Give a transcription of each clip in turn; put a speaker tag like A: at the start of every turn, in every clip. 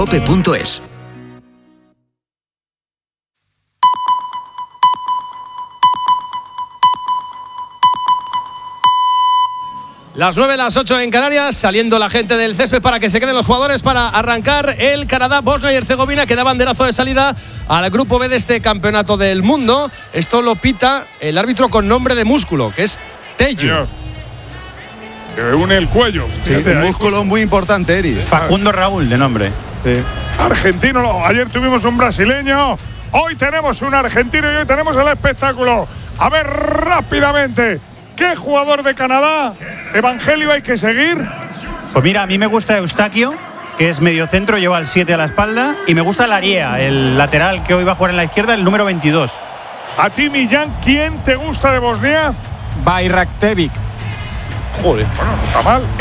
A: cope.es.
B: Las 9, las 8 en Canarias, saliendo la gente del césped para que se queden los jugadores para arrancar el Canadá-Bosnia y Herzegovina, que da banderazo de salida al grupo B de este campeonato del mundo. Esto lo pita el árbitro con nombre de músculo, que es Tello.
C: Que une el cuello.
D: Sí, un músculo muy importante, Eri.
E: Facundo Raúl, de nombre.
D: Sí.
C: Argentino, ayer tuvimos un brasileño, hoy tenemos un argentino y hoy tenemos el espectáculo. A ver, rápidamente, ¿qué jugador de Canadá, Evangelio, hay que seguir?
E: Pues mira, a mí me gusta Eustaquio, que es mediocentro, lleva el 7 a la espalda, y me gusta Laria, el lateral que hoy va a jugar en la izquierda, el número 22.
C: A ti, Millán, ¿quién te gusta de Bosnia?
F: Bayraktevic.
B: Joder.
C: Bueno, no está mal.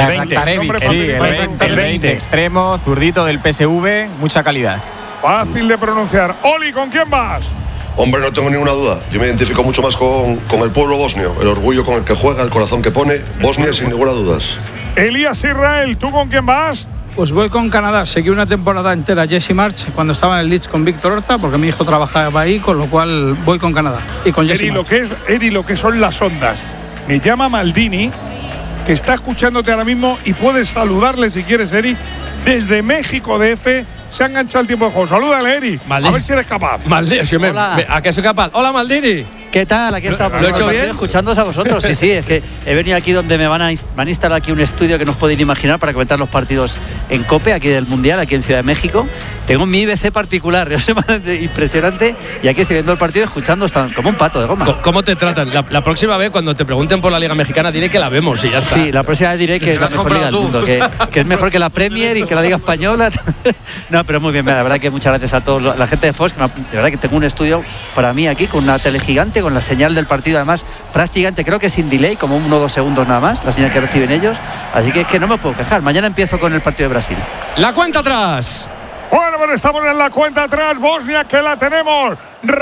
F: El 20. Extremo, zurdito del PSV, mucha calidad.
C: Fácil de pronunciar. Oli, ¿con quién vas?
G: Hombre, no tengo ninguna duda. Yo me identifico mucho más con el pueblo bosnio, el orgullo con el que juega, el corazón que pone. Bosnia, sin ninguna duda.
C: Elías Israel, ¿tú con quién vas?
H: Pues voy con Canadá. Seguí una temporada entera Jesse March cuando estaba en el Leeds con Víctor Horta, porque mi hijo trabajaba ahí, con lo cual voy con Canadá. Y con Jesse March.
C: Lo que son las ondas. Me llama Maldini, que está escuchándote ahora mismo y puedes saludarle si quieres, Eri. Desde México DF se ha enganchado el tiempo de juego. Salúdale, Eri.
B: Maldini.
C: A ver si eres capaz.
B: Maldini, sí, ¿a qué soy capaz? Hola, Maldini.
I: ¿Qué tal? Aquí estamos.
B: ¿Lo he hecho bien?
I: Escuchándoos a vosotros. Sí, es que he venido aquí donde me van a instalar aquí un estudio que no os podéis imaginar para comentar los partidos en COPE, aquí del Mundial, aquí en Ciudad de México. Tengo mi IBC particular, impresionante, y aquí estoy viendo el partido escuchando como un pato de goma.
B: ¿Cómo te tratan? La próxima vez, cuando te pregunten por la Liga Mexicana, diré que la vemos y ya está.
I: Sí, la próxima vez diré que es la mejor liga del mundo, que es mejor que la Premier y que la Liga Española. No, pero muy bien, la verdad que muchas gracias a todos, la gente de Fox, que de verdad que tengo un estudio para mí aquí, con una tele gigante, con la señal del partido, además prácticamente creo que sin delay, como 1 o 2 segundos nada más, la señal que reciben ellos, así que es que no me puedo quejar. Mañana empiezo con el partido de Brasil.
B: La cuenta atrás.
C: Bueno, pero estamos en la cuenta atrás. Bosnia, que la tenemos.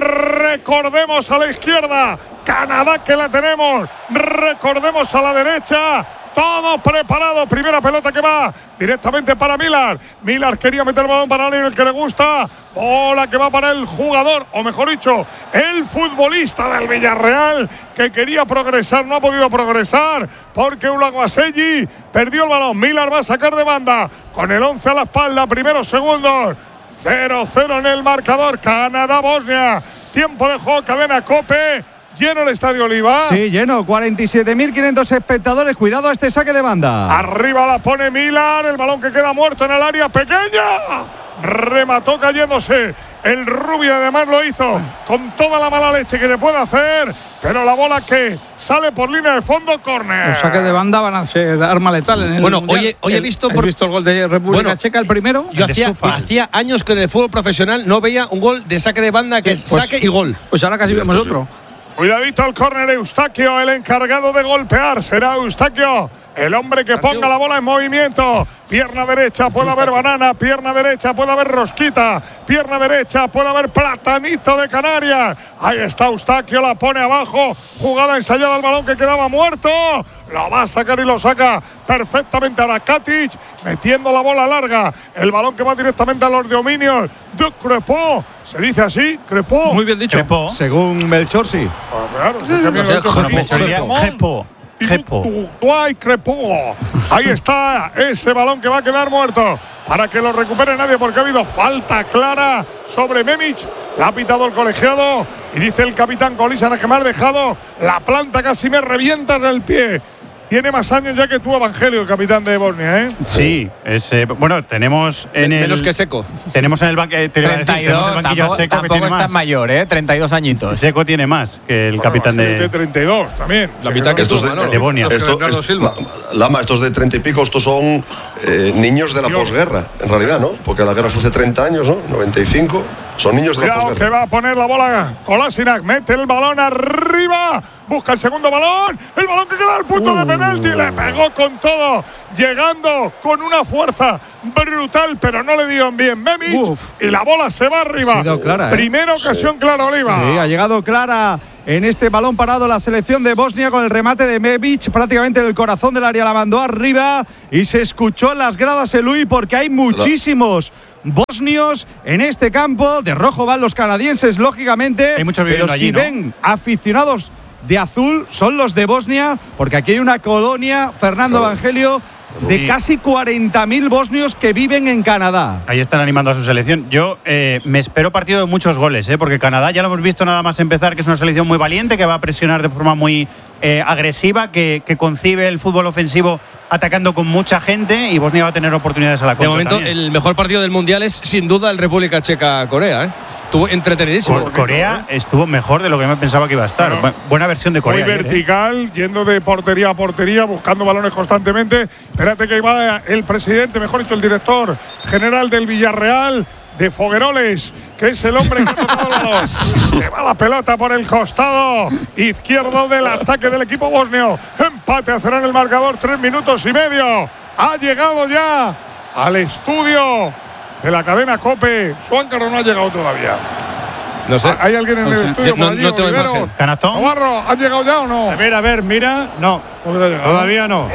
C: Recordemos a la izquierda. Canadá, que la tenemos. Recordemos a la derecha. Todo preparado. Primera pelota que va directamente para Milar. Milar quería meter el balón para alguien el que le gusta. Bola que va para el jugador, o mejor dicho, el futbolista del Villarreal, que quería progresar, no ha podido progresar porque Ulaguaselli perdió el balón. Milar va a sacar de banda con el 11 a la espalda, primeros segundos. 0-0 en el marcador. Canadá-Bosnia. Tiempo de juego, cadena COPE. Lleno el Estadio Oliva.
D: Sí, lleno, 47.500 espectadores. Cuidado a este saque de banda.
C: Arriba la pone Milar, el balón que queda muerto en el área pequeña. Remató cayéndose. El rubio además lo hizo con toda la mala leche que le puede hacer, pero la bola que sale por línea de fondo, córner.
H: Los saques de banda van a ser arma letal en el Mundial.
B: Hoy he visto
H: el gol de República Checa, el primero.
B: Yo hacía años que en el fútbol profesional no veía un gol de saque de banda que es saque y gol.
H: Pues ahora casi vemos otro.
C: Cuidadito al córner, Eustaquio, el encargado de golpear. Será Eustaquio el hombre que ponga la bola en movimiento. Pierna derecha, puede haber banana. Pierna derecha, puede haber rosquita. Pierna derecha, puede haver platanito de Canarias. Ahí está Eustaquio, la pone abajo. Jugada ensayada al balón que quedaba muerto. Lo va a sacar y lo saca perfectamente a Katic, metiendo la bola larga. El balón que va directamente a los dominios de Crepó. ¿Se dice así? ¿Crepó?
H: Muy bien dicho.
E: Crepó.
D: Según Melchorsi.
C: Crepó. Ahí está ese balón que va a quedar muerto para que lo recupere nadie, porque ha habido falta clara sobre Memic. La ha pitado el colegiado y dice el capitán Colisa que me has dejado la planta, casi me revientas el pie. Tiene más años ya que tú, Evangelio, el capitán de Bosnia, ¿eh?
E: Sí, bueno, tenemos en
B: menos que Seco.
E: Tenemos en el banquillo
F: 32,
E: a Seco, que tiene
F: es tan
E: más.
F: mayor, 32 añitos.
E: Seco tiene más que el capitán de
C: 32 también.
B: La mitad que
G: estos
E: de Bosnia.
G: Lama, estos de 30 y pico, estos son niños de la posguerra, en realidad, ¿no? Porque la guerra fue hace 30 años, ¿no? 95. Son niños de la posguerra.
C: Que va a poner la bola Kolasinac, mete el balón arriba, busca el segundo balón, el balón que queda al punto de penalti, le pegó con todo, llegando con una fuerza brutal, pero no le dio bien Memic, y la bola se va arriba.
D: Clara,
C: Primera ocasión clara, Oliva.
D: Sí, ha llegado clara en este balón parado la selección de Bosnia con el remate de Memic, prácticamente en el corazón del área, la mandó arriba y se escuchó en las gradas el Luis, porque hay muchísimos bosnios en este campo. De rojo van los canadienses, lógicamente.
E: Hay muchos
D: pero
E: viviendo
D: si
E: allí, ¿no?
D: ven aficionados de azul, son los de Bosnia, porque aquí hay una colonia, Fernando Evangelio, de casi 40.000 bosnios que viven en Canadá.
E: Ahí están animando a su selección. Yo me espero partido de muchos goles, porque Canadá ya lo hemos visto nada más empezar, que es una selección muy valiente, que va a presionar de forma muy agresiva, que concibe el fútbol ofensivo atacando con mucha gente, y Bosnia va a tener oportunidades a la contra.
B: De momento,
E: también.
B: el mejor partido del Mundial es sin duda el República Checa-Corea, ¿eh? Estuvo entretenidísimo.
E: Corea estuvo mejor de lo que me pensaba que iba a estar.
C: Bueno,
E: buena versión de Corea.
C: Muy vertical, yendo de portería a portería, buscando balones constantemente. Espérate que va el presidente, mejor dicho, el director general del Villarreal, de Fogueroles, que es el hombre que ha tocado el balón. Se va la pelota por el costado izquierdo del ataque del equipo bosnio. Empate a 0 en el marcador, 3 minutos y medio. Ha llegado ya al estudio de la cadena COPE. Suáncar no ha llegado todavía.
B: No sé.
C: ¿Hay alguien en el estudio por allí?
B: No tengo
C: Olivero,
B: imagen.
E: ¿Canastón?
C: Navarro, ¿han llegado ya o no?
A: A ver, mira. No, todavía no.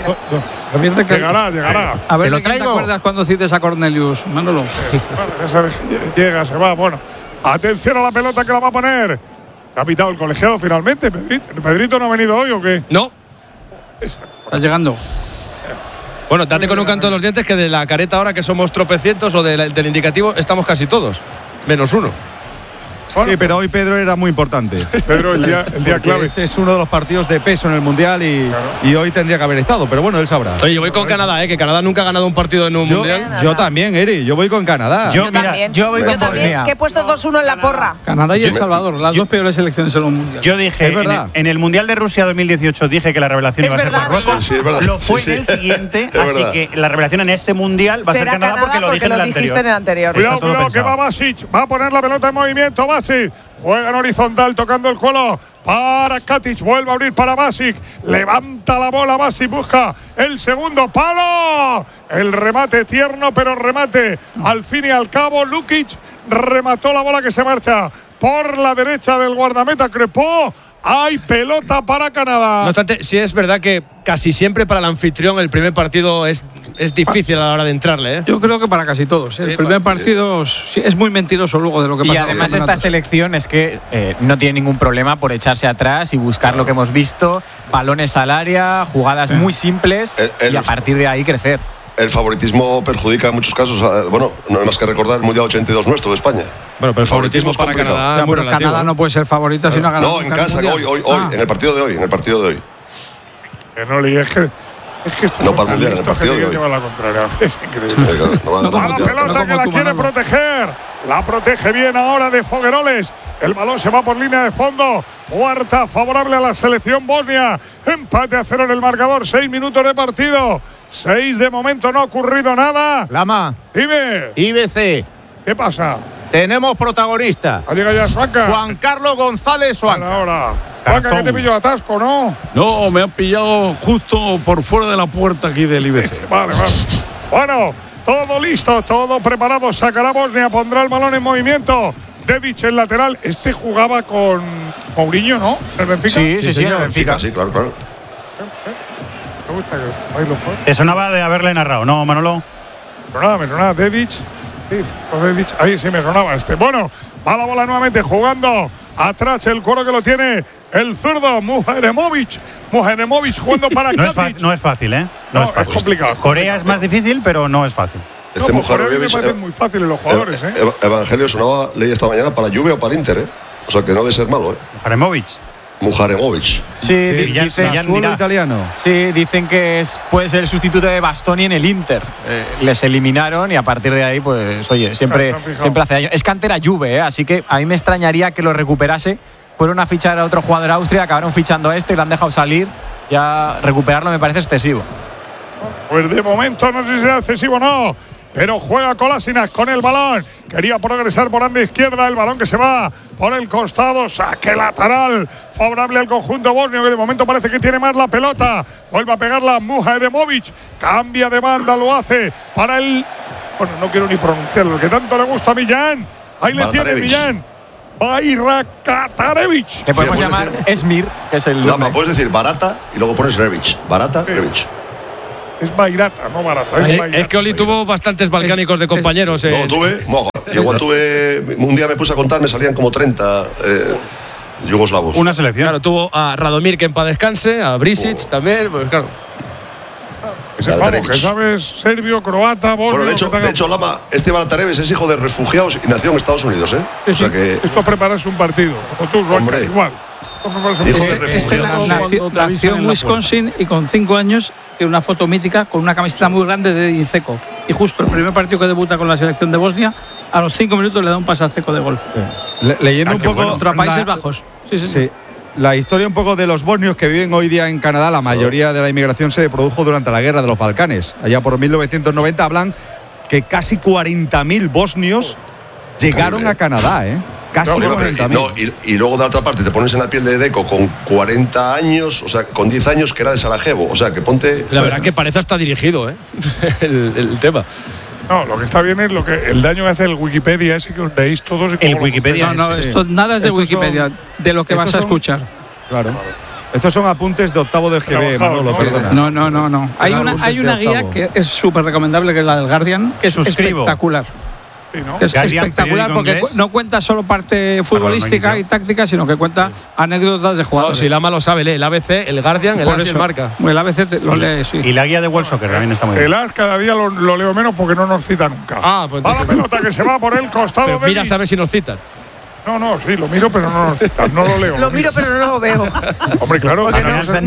C: Llegará.
H: A ver,
A: ¿Te lo
H: ¿de quién
A: traigo?
H: te acuerdas cuando cites a Cornelius, Manolo?
C: Bueno, ya sabes que llega, se va. Bueno, atención a la pelota que la va a poner. ¿Ha pitado el colegiado finalmente? ¿Pedrito no ha venido hoy o qué?
B: No.
H: Está llegando.
B: Bueno, date con un canto de los dientes que de la careta ahora que somos tropecientos o del indicativo estamos casi todos. Menos uno.
C: Bueno,
D: Sí, pero hoy Pedro era muy importante.
C: Pedro, el día
D: Porque
C: clave.
D: este es uno de los partidos de peso en el Mundial y hoy tendría que haber estado, pero bueno, él sabrá.
B: Oye, yo voy con Canadá, que Canadá nunca ha ganado un partido en un Mundial.
D: Yo también, Eri, yo voy con Canadá.
E: Yo
A: también.
F: yo voy con
A: también,
F: Bosnia.
A: que he puesto 2-1 en la porra.
H: Canadá y El Salvador, las dos peores selecciones en los mundiales.
E: Yo dije,
D: Es verdad.
E: en el Mundial de Rusia 2018 dije que la revelación
A: Es
E: iba a ser
A: verdad.
E: Marruecos.
G: Sí, es verdad.
E: Lo fue
G: Sí,
E: en el
G: sí.
E: siguiente,
G: Es
E: así
G: verdad.
E: que la revelación en este Mundial va a ser
A: Será
E: Canadá porque lo dije en el
A: dijiste en el
E: anterior.
A: anterior.
C: Cuidado,
E: todo
C: cuidado, que
E: pensado.
C: va Basic. Va a poner la pelota en movimiento, Basic. Juega en horizontal, tocando el cuelo para Katic. Vuelve a abrir para Basic. Levanta la bola, Basic busca el segundo palo. El remate tierno, pero remate. Al fin y al cabo, Lukic remató la bola que se marcha por la derecha del guardameta Crepó. Hay pelota para Canadá.
B: No obstante, sí es verdad que casi siempre para el anfitrión el primer partido es difícil a la hora de entrarle, ¿eh?
H: Yo creo que para casi todos. El primer partido es muy mentiroso luego de lo que pasa.
F: Y además esta selección es que no tiene ningún problema por echarse atrás y buscar lo que hemos visto, balones al área, jugadas muy simples y a partir de ahí crecer.
G: El favoritismo perjudica en muchos casos. Bueno, no hay más que recordar el Mundial 82 nuestro de España.
B: Bueno, pero el favoritismo
G: es
B: para
G: complicado.
B: Canadá es muy
H: Pero
B: relativo.
H: Canadá no puede ser favorita si no ha ganado.
G: No, en
H: nunca el
G: casa,
H: Mundial.
G: hoy,
H: Ah.
G: en el partido de hoy,
C: Noli, es que esto
G: No para el Mundial, en el partido de hoy.
C: lleva la contraria. Es increíble.
G: No va a ganar
C: A
G: el
C: la
G: Mundial.
C: pelota
H: No
C: que la
H: como tú,
C: quiere
H: Manolo.
C: proteger. La protege bien ahora de Fogueroles. El balón se va por línea de fondo. Cuarta favorable a la selección bosnia. Empate a 0 en el marcador. 6 minutos de partido. 6 de momento, no ha ocurrido nada.
A: Lama,
C: Dime,
A: IBC,
C: ¿qué pasa?
A: tenemos protagonista.
C: Ha llegado ya Suanca.
A: Juan Carlos González Suanca.
C: Ahora. Suanca, que te pillo atasco, ¿no?
J: No, me han pillado justo por fuera de la puerta aquí del IBC.
C: Vale. Bueno, todo listo, todo preparado. Sacará Bosnia, pondrá el balón en movimiento. Dedic, el lateral. Este jugaba con Mourinho, ¿no? ¿El Benfica?
F: Sí,
G: Sí,
F: el Benfica.
G: sí, claro.
C: Me gusta que ahí lo juegue.
E: Te sonaba de haberle narrado, ¿no, Manolo?
C: Me sonaba Dedic. Ahí sí me sonaba este. Bueno, va la bola nuevamente jugando. Atrás el cuero que lo tiene el zurdo Muharemovic. Muharemovic jugando para Katic.
E: No es fácil, ¿eh?
C: No,
E: es fácil.
C: es complicado.
E: Corea es más difícil, pero no es fácil.
G: Este
C: No, pues por ahí me
G: Mujarevic,
C: parecen muy fáciles los jugadores, ¿eh?
G: Evangelio sonaba, leí esta mañana, para Juve o para Inter, ¿eh? O sea que no debe ser malo, ¿eh?
E: Jaremovic.
G: Mujaremovic.
F: Sí,
E: ya
F: dicen,
E: ya
D: Suelo
E: dirá.
D: italiano.
F: sí, dicen que puede ser el sustituto de Bastoni en el Inter. Les eliminaron y a partir de ahí, pues, oye, siempre hace daño. Es cantera Juve, así que a mí me extrañaría que lo recuperase. Fueron a fichar a otro jugador de Austria, acabaron fichando a este y lo han dejado salir. Ya recuperarlo me parece excesivo.
C: Pues de momento no sé si será excesivo o no. Pero juega Kolasinac con el balón. Quería progresar por banda izquierda. El balón que se va por el costado. Saque lateral. Favorable al conjunto bosnio, que de momento parece que tiene más la pelota. Vuelve a pegarla Muharemovic. Cambia de banda, lo hace para el. Bueno, no quiero ni pronunciarlo, que tanto le gusta a Millán. Ahí le tiene
G: Baratarevic.
C: Millán. Bayraktarevic.
F: Le podemos
G: Oye, ¿puedes
F: llamar Esmir, que es el
G: Lama,
F: nombre.
G: puedes decir Barata y luego pones Revic. Barata, Revic.
C: Es bairata, no barata. Es bairata.
B: Es que Oli tuvo bastantes balcánicos de compañeros.
G: No, tuve. Igual tuve. Un día me puse a contar, me salían como 30 yugoslavos.
E: Una selección.
B: Claro, tuvo a Radomir, que en paz descanse, a Brisic también, pues claro.
C: Vamos, que sabes serbio, croata, bosnio.
G: Bueno, de hecho, Lama, este Baratareves es hijo de refugiados y nació en Estados Unidos, ¿eh?
C: Sí,
G: o sea que.
C: Esto prepararse un partido. Como tú, Roca, igual.
G: Hijo de refugiados.
H: Nació en Wisconsin y con 5 años tiene una foto mítica con una camiseta muy grande de Edin Dzeko. Y justo el primer partido que debuta con la selección de Bosnia, a los 5 minutos le da un pase a Dzeko de gol.
D: Leyendo un poco
H: contra Países Bajos. Sí.
D: La historia un poco de los bosnios que viven hoy día en Canadá, la mayoría de la inmigración se produjo durante la guerra de los Balcanes. Allá por 1990 hablan que casi 40.000 bosnios llegaron a Canadá, ¿eh? Casi 40.000.
G: Y luego de la otra parte te pones en la piel de Deco con 40 años, o sea, con 10 años que era de Sarajevo. O sea, que ponte.
B: La verdad que parece hasta dirigido, ¿eh? el tema.
C: No, lo que está bien es el daño que hace el Wikipedia ese que os leéis todos.
E: El Wikipedia.
H: No, esto nada es de Wikipedia, de lo que vas a escuchar.
D: Claro. Estos son apuntes de octavo de GB, Manolo, perdona.
H: No. Hay una guía que es súper recomendable, que es la del Guardian, que es espectacular.
C: Sí, ¿no?
H: Es espectacular porque no cuenta solo parte futbolística y táctica, sino que cuenta anécdotas de jugadores.
B: Si Lama lo sabe, lee el ABC, el Guardian, el AS y el Marca.
H: El ABC lo lee, sí.
E: Y la guía de World Soccer también está muy bien.
C: El AS cada día lo leo menos porque no nos cita nunca.
B: Pues
C: va la pelota que se va por el costado de
B: mira, a ver si nos citan.
C: No, sí, lo miro, pero no nos citan. No lo leo.
A: Lo miro, pero no lo veo.
C: Hombre, claro.
A: Porque
C: Una cosa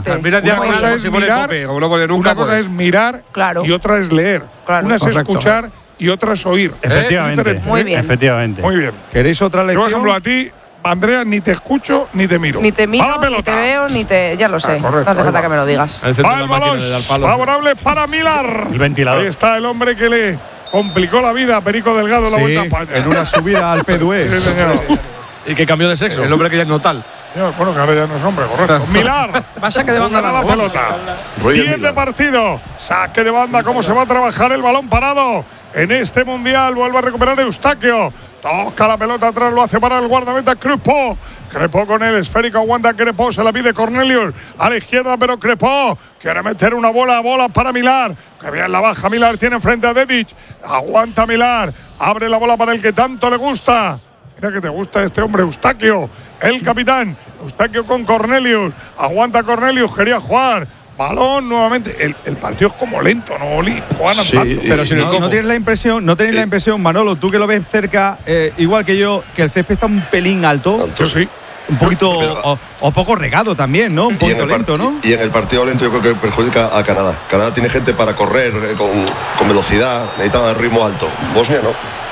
C: es mirar y otra es leer. Una es escuchar y otra es oír.
E: Efectivamente.
A: Muy bien.
E: Efectivamente.
C: Muy bien.
D: ¿Queréis otra lección?
C: Yo, por ejemplo, a ti, Andrea, ni te escucho ni te miro.
A: Ni te miro, ni te veo, ni te. Ya lo sé.
C: Correcto,
A: no hace falta que me lo digas.
C: Va el balón favorable para Milar.
E: El ventilador.
C: Ahí está el hombre que le complicó la vida a Perico Delgado en la Vuelta a España.
D: En una subida al P2E.
C: Sí, señor.
B: Y que cambió de sexo. El hombre que ya es notal.
C: Bueno, que ahora ya no es hombre, correcto. Milar.
H: Saque de banda
C: la pelota. 10 de partido. Saque de banda. ¿Cómo se va a trabajar el balón parado? En este mundial vuelve a recuperar Eustaquio. Toca la pelota atrás, lo hace para el guardameta Crepó. Crepó con el esférico, aguanta Crepó, se la pide Cornelius. A la izquierda, pero Crepó quiere meter una bola para Milar. Que bien la baja Milar, tiene frente a Dedic. Aguanta Milar, abre la bola para el que tanto le gusta. Mira que te gusta este hombre, Eustaquio, el capitán. Eustaquio con Cornelius. Aguanta Cornelius, quería jugar. Balón nuevamente. El partido es como lento, ¿no, Oli? Juan andando.
B: Pero si
D: no tenéis la impresión, Manolo, tú que lo ves cerca, igual que yo, que el césped está un pelín alto.
C: Sí.
D: Un poquito o poco regado también, ¿no? Un poquito lento, ¿no?
G: Y en el partido lento yo creo que perjudica a Canadá. Canadá tiene gente para correr con velocidad, necesita ritmo alto. Bosnia no.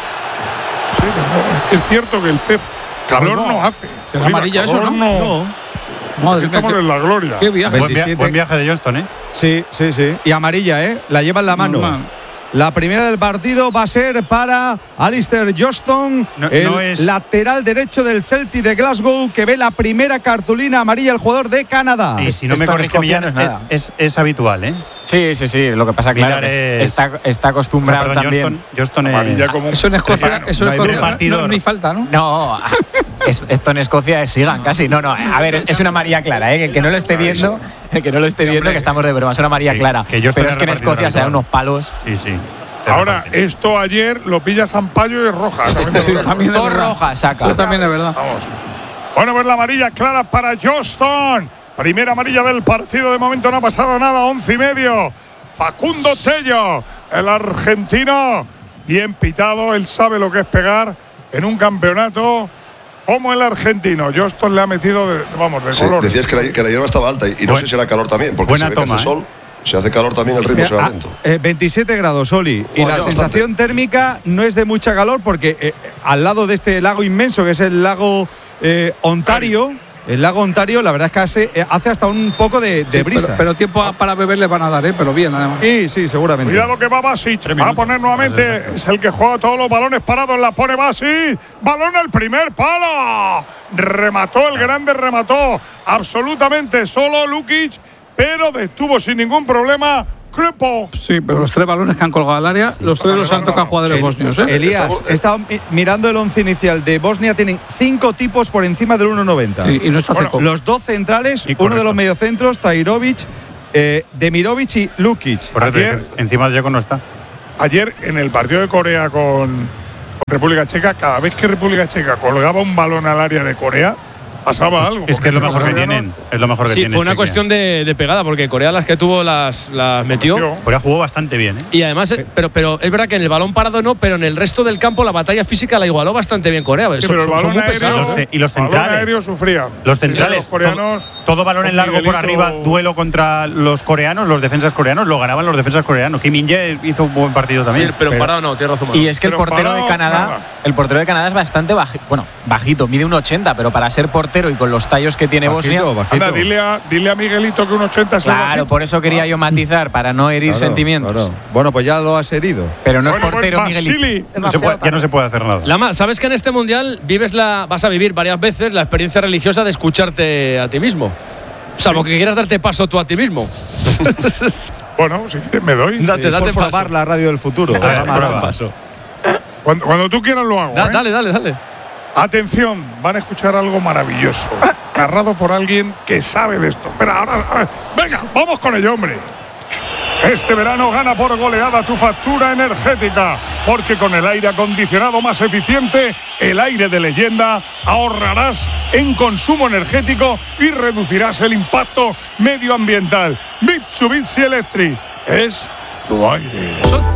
C: Sí, es cierto que el césped calor no hace.
H: ¿Será amarilla eso, no?
C: No. Madre, estamos en la gloria.
H: Qué viaje.
E: Buen viaje de Johnston, ¿eh?
D: Sí. Y amarilla, ¿eh? La lleva en la mano. La primera del partido va a ser para Alistair Johnston, el lateral derecho del Celtic de Glasgow, que ve la primera cartulina amarilla al jugador de Canadá.
E: Y si no me corrige, Millán, es habitual, ¿eh?
F: Sí. Lo que pasa, claro, está acostumbrado también.
E: Johnston
H: eso en Escocia, no hay falta, ¿no?
F: No, esto en Escocia es sigan casi. No. A ver, es una amarilla clara, ¿eh? El que no lo esté viendo, que estamos de broma, es una amarilla clara. Pero es que en Escocia se dan unos palos.
E: Sí.
C: Ahora, esto ayer lo pilla Sampaio y es roja.
H: También
F: dos rojas saca.
H: Eso también es verdad.
C: Vamos. Bueno, pues la amarilla clara para Johnston. Primera amarilla del partido. De momento no ha pasado nada. 11:30. Facundo Tello, el argentino. Bien pitado. Él sabe lo que es pegar en un campeonato como el argentino. Johnston le ha metido de color.
G: Decías que la hierba estaba alta y no sé si era calor también, porque se ve que hace sol. Si hace calor también el ritmo se va lento.
D: 27 grados, Oli. Y la sensación térmica no es de mucha calor porque al lado de este lago inmenso, que es el lago Ontario, la verdad es que hace hasta un poco de brisa.
H: Pero tiempo para beber le van a dar, pero bien además.
D: Sí, seguramente.
C: Cuidado que va Basic. Va a poner nuevamente. Es el que juega todos los balones parados. La pone Basic. Balón al primer palo. Remató, el grande remató. Absolutamente solo Lukic. Pero detuvo sin ningún problema Crepó.
H: Sí, pero los 3 balones que han colgado al área, los 3 los han tocado jugadores bosnios.
D: Elías, he estado mirando el 11 inicial de Bosnia, tienen 5 tipos por encima del 1,90.
H: Sí, y no está Dzeko.
D: Los 2 centrales, uno de los mediocentros, Tahirovic, Demirovic y Lukic.
E: Por ayer, encima de Dzeko no está.
C: Ayer en el partido de Corea con República Checa, cada vez que República Checa colgaba un balón al área de Corea, pasaba algo.
E: Es que es lo mejor que tienen. Es lo mejor que tienen.
B: Sí, fue una cuestión de pegada, porque Corea las que tuvo las metió.
E: Corea jugó bastante bien, ¿eh?
B: Y además, pero es verdad que en el balón parado no, pero en el resto del campo la batalla física la igualó bastante bien Corea.
C: Sí, pero el balón
B: muy
C: aéreo,
B: pesados.
E: Y los centrales.
C: balón aéreo sufrían.
E: Los centrales.
C: Los coreanos.
E: Todo balón en largo por
C: Miguelito.
E: arriba, duelo contra los coreanos, los defensas coreanos, lo ganaban los defensas coreanos. Kim In-jae hizo un buen partido también.
B: Sí, pero parado no, tienes razón.
F: Y es que el
C: Pero
F: portero
C: parado,
F: de Canadá,
C: nada.
F: el portero de Canadá es bastante bajito, mide 1,80, pero para ser portero y con los tallos que tiene Bosnia.
D: Bajito.
C: Anda, dile a Miguelito que un 80 es
F: Claro,
C: bajito.
F: por eso quería yo matizar, para no herir
D: Claro,
F: sentimientos.
D: claro. Bueno, pues ya lo has herido.
F: Pero no
C: Bueno,
F: es portero
C: pues,
F: Miguelito.
C: Basili.
E: Ya no se puede hacer nada.
B: Lama, ¿sabes que en este mundial vas a vivir varias veces la experiencia religiosa de escucharte a ti mismo? Salvo que quieras darte paso tú a ti mismo.
C: Bueno, si quieres me doy.
B: Date
D: por
B: paso.
D: favor, la radio del futuro.
E: prueba.
B: Paso.
C: Cuando tú quieras lo hago. ¿eh?
B: Dale.
C: Atención, van a escuchar algo maravilloso, narrado por alguien que sabe de esto. Pero ahora, venga, vamos con ello, hombre. Este verano gana por goleada tu factura energética, porque con el aire acondicionado más eficiente, el aire de leyenda, ahorrarás en consumo energético y reducirás el impacto medioambiental. Mitsubishi Electric es tu aire.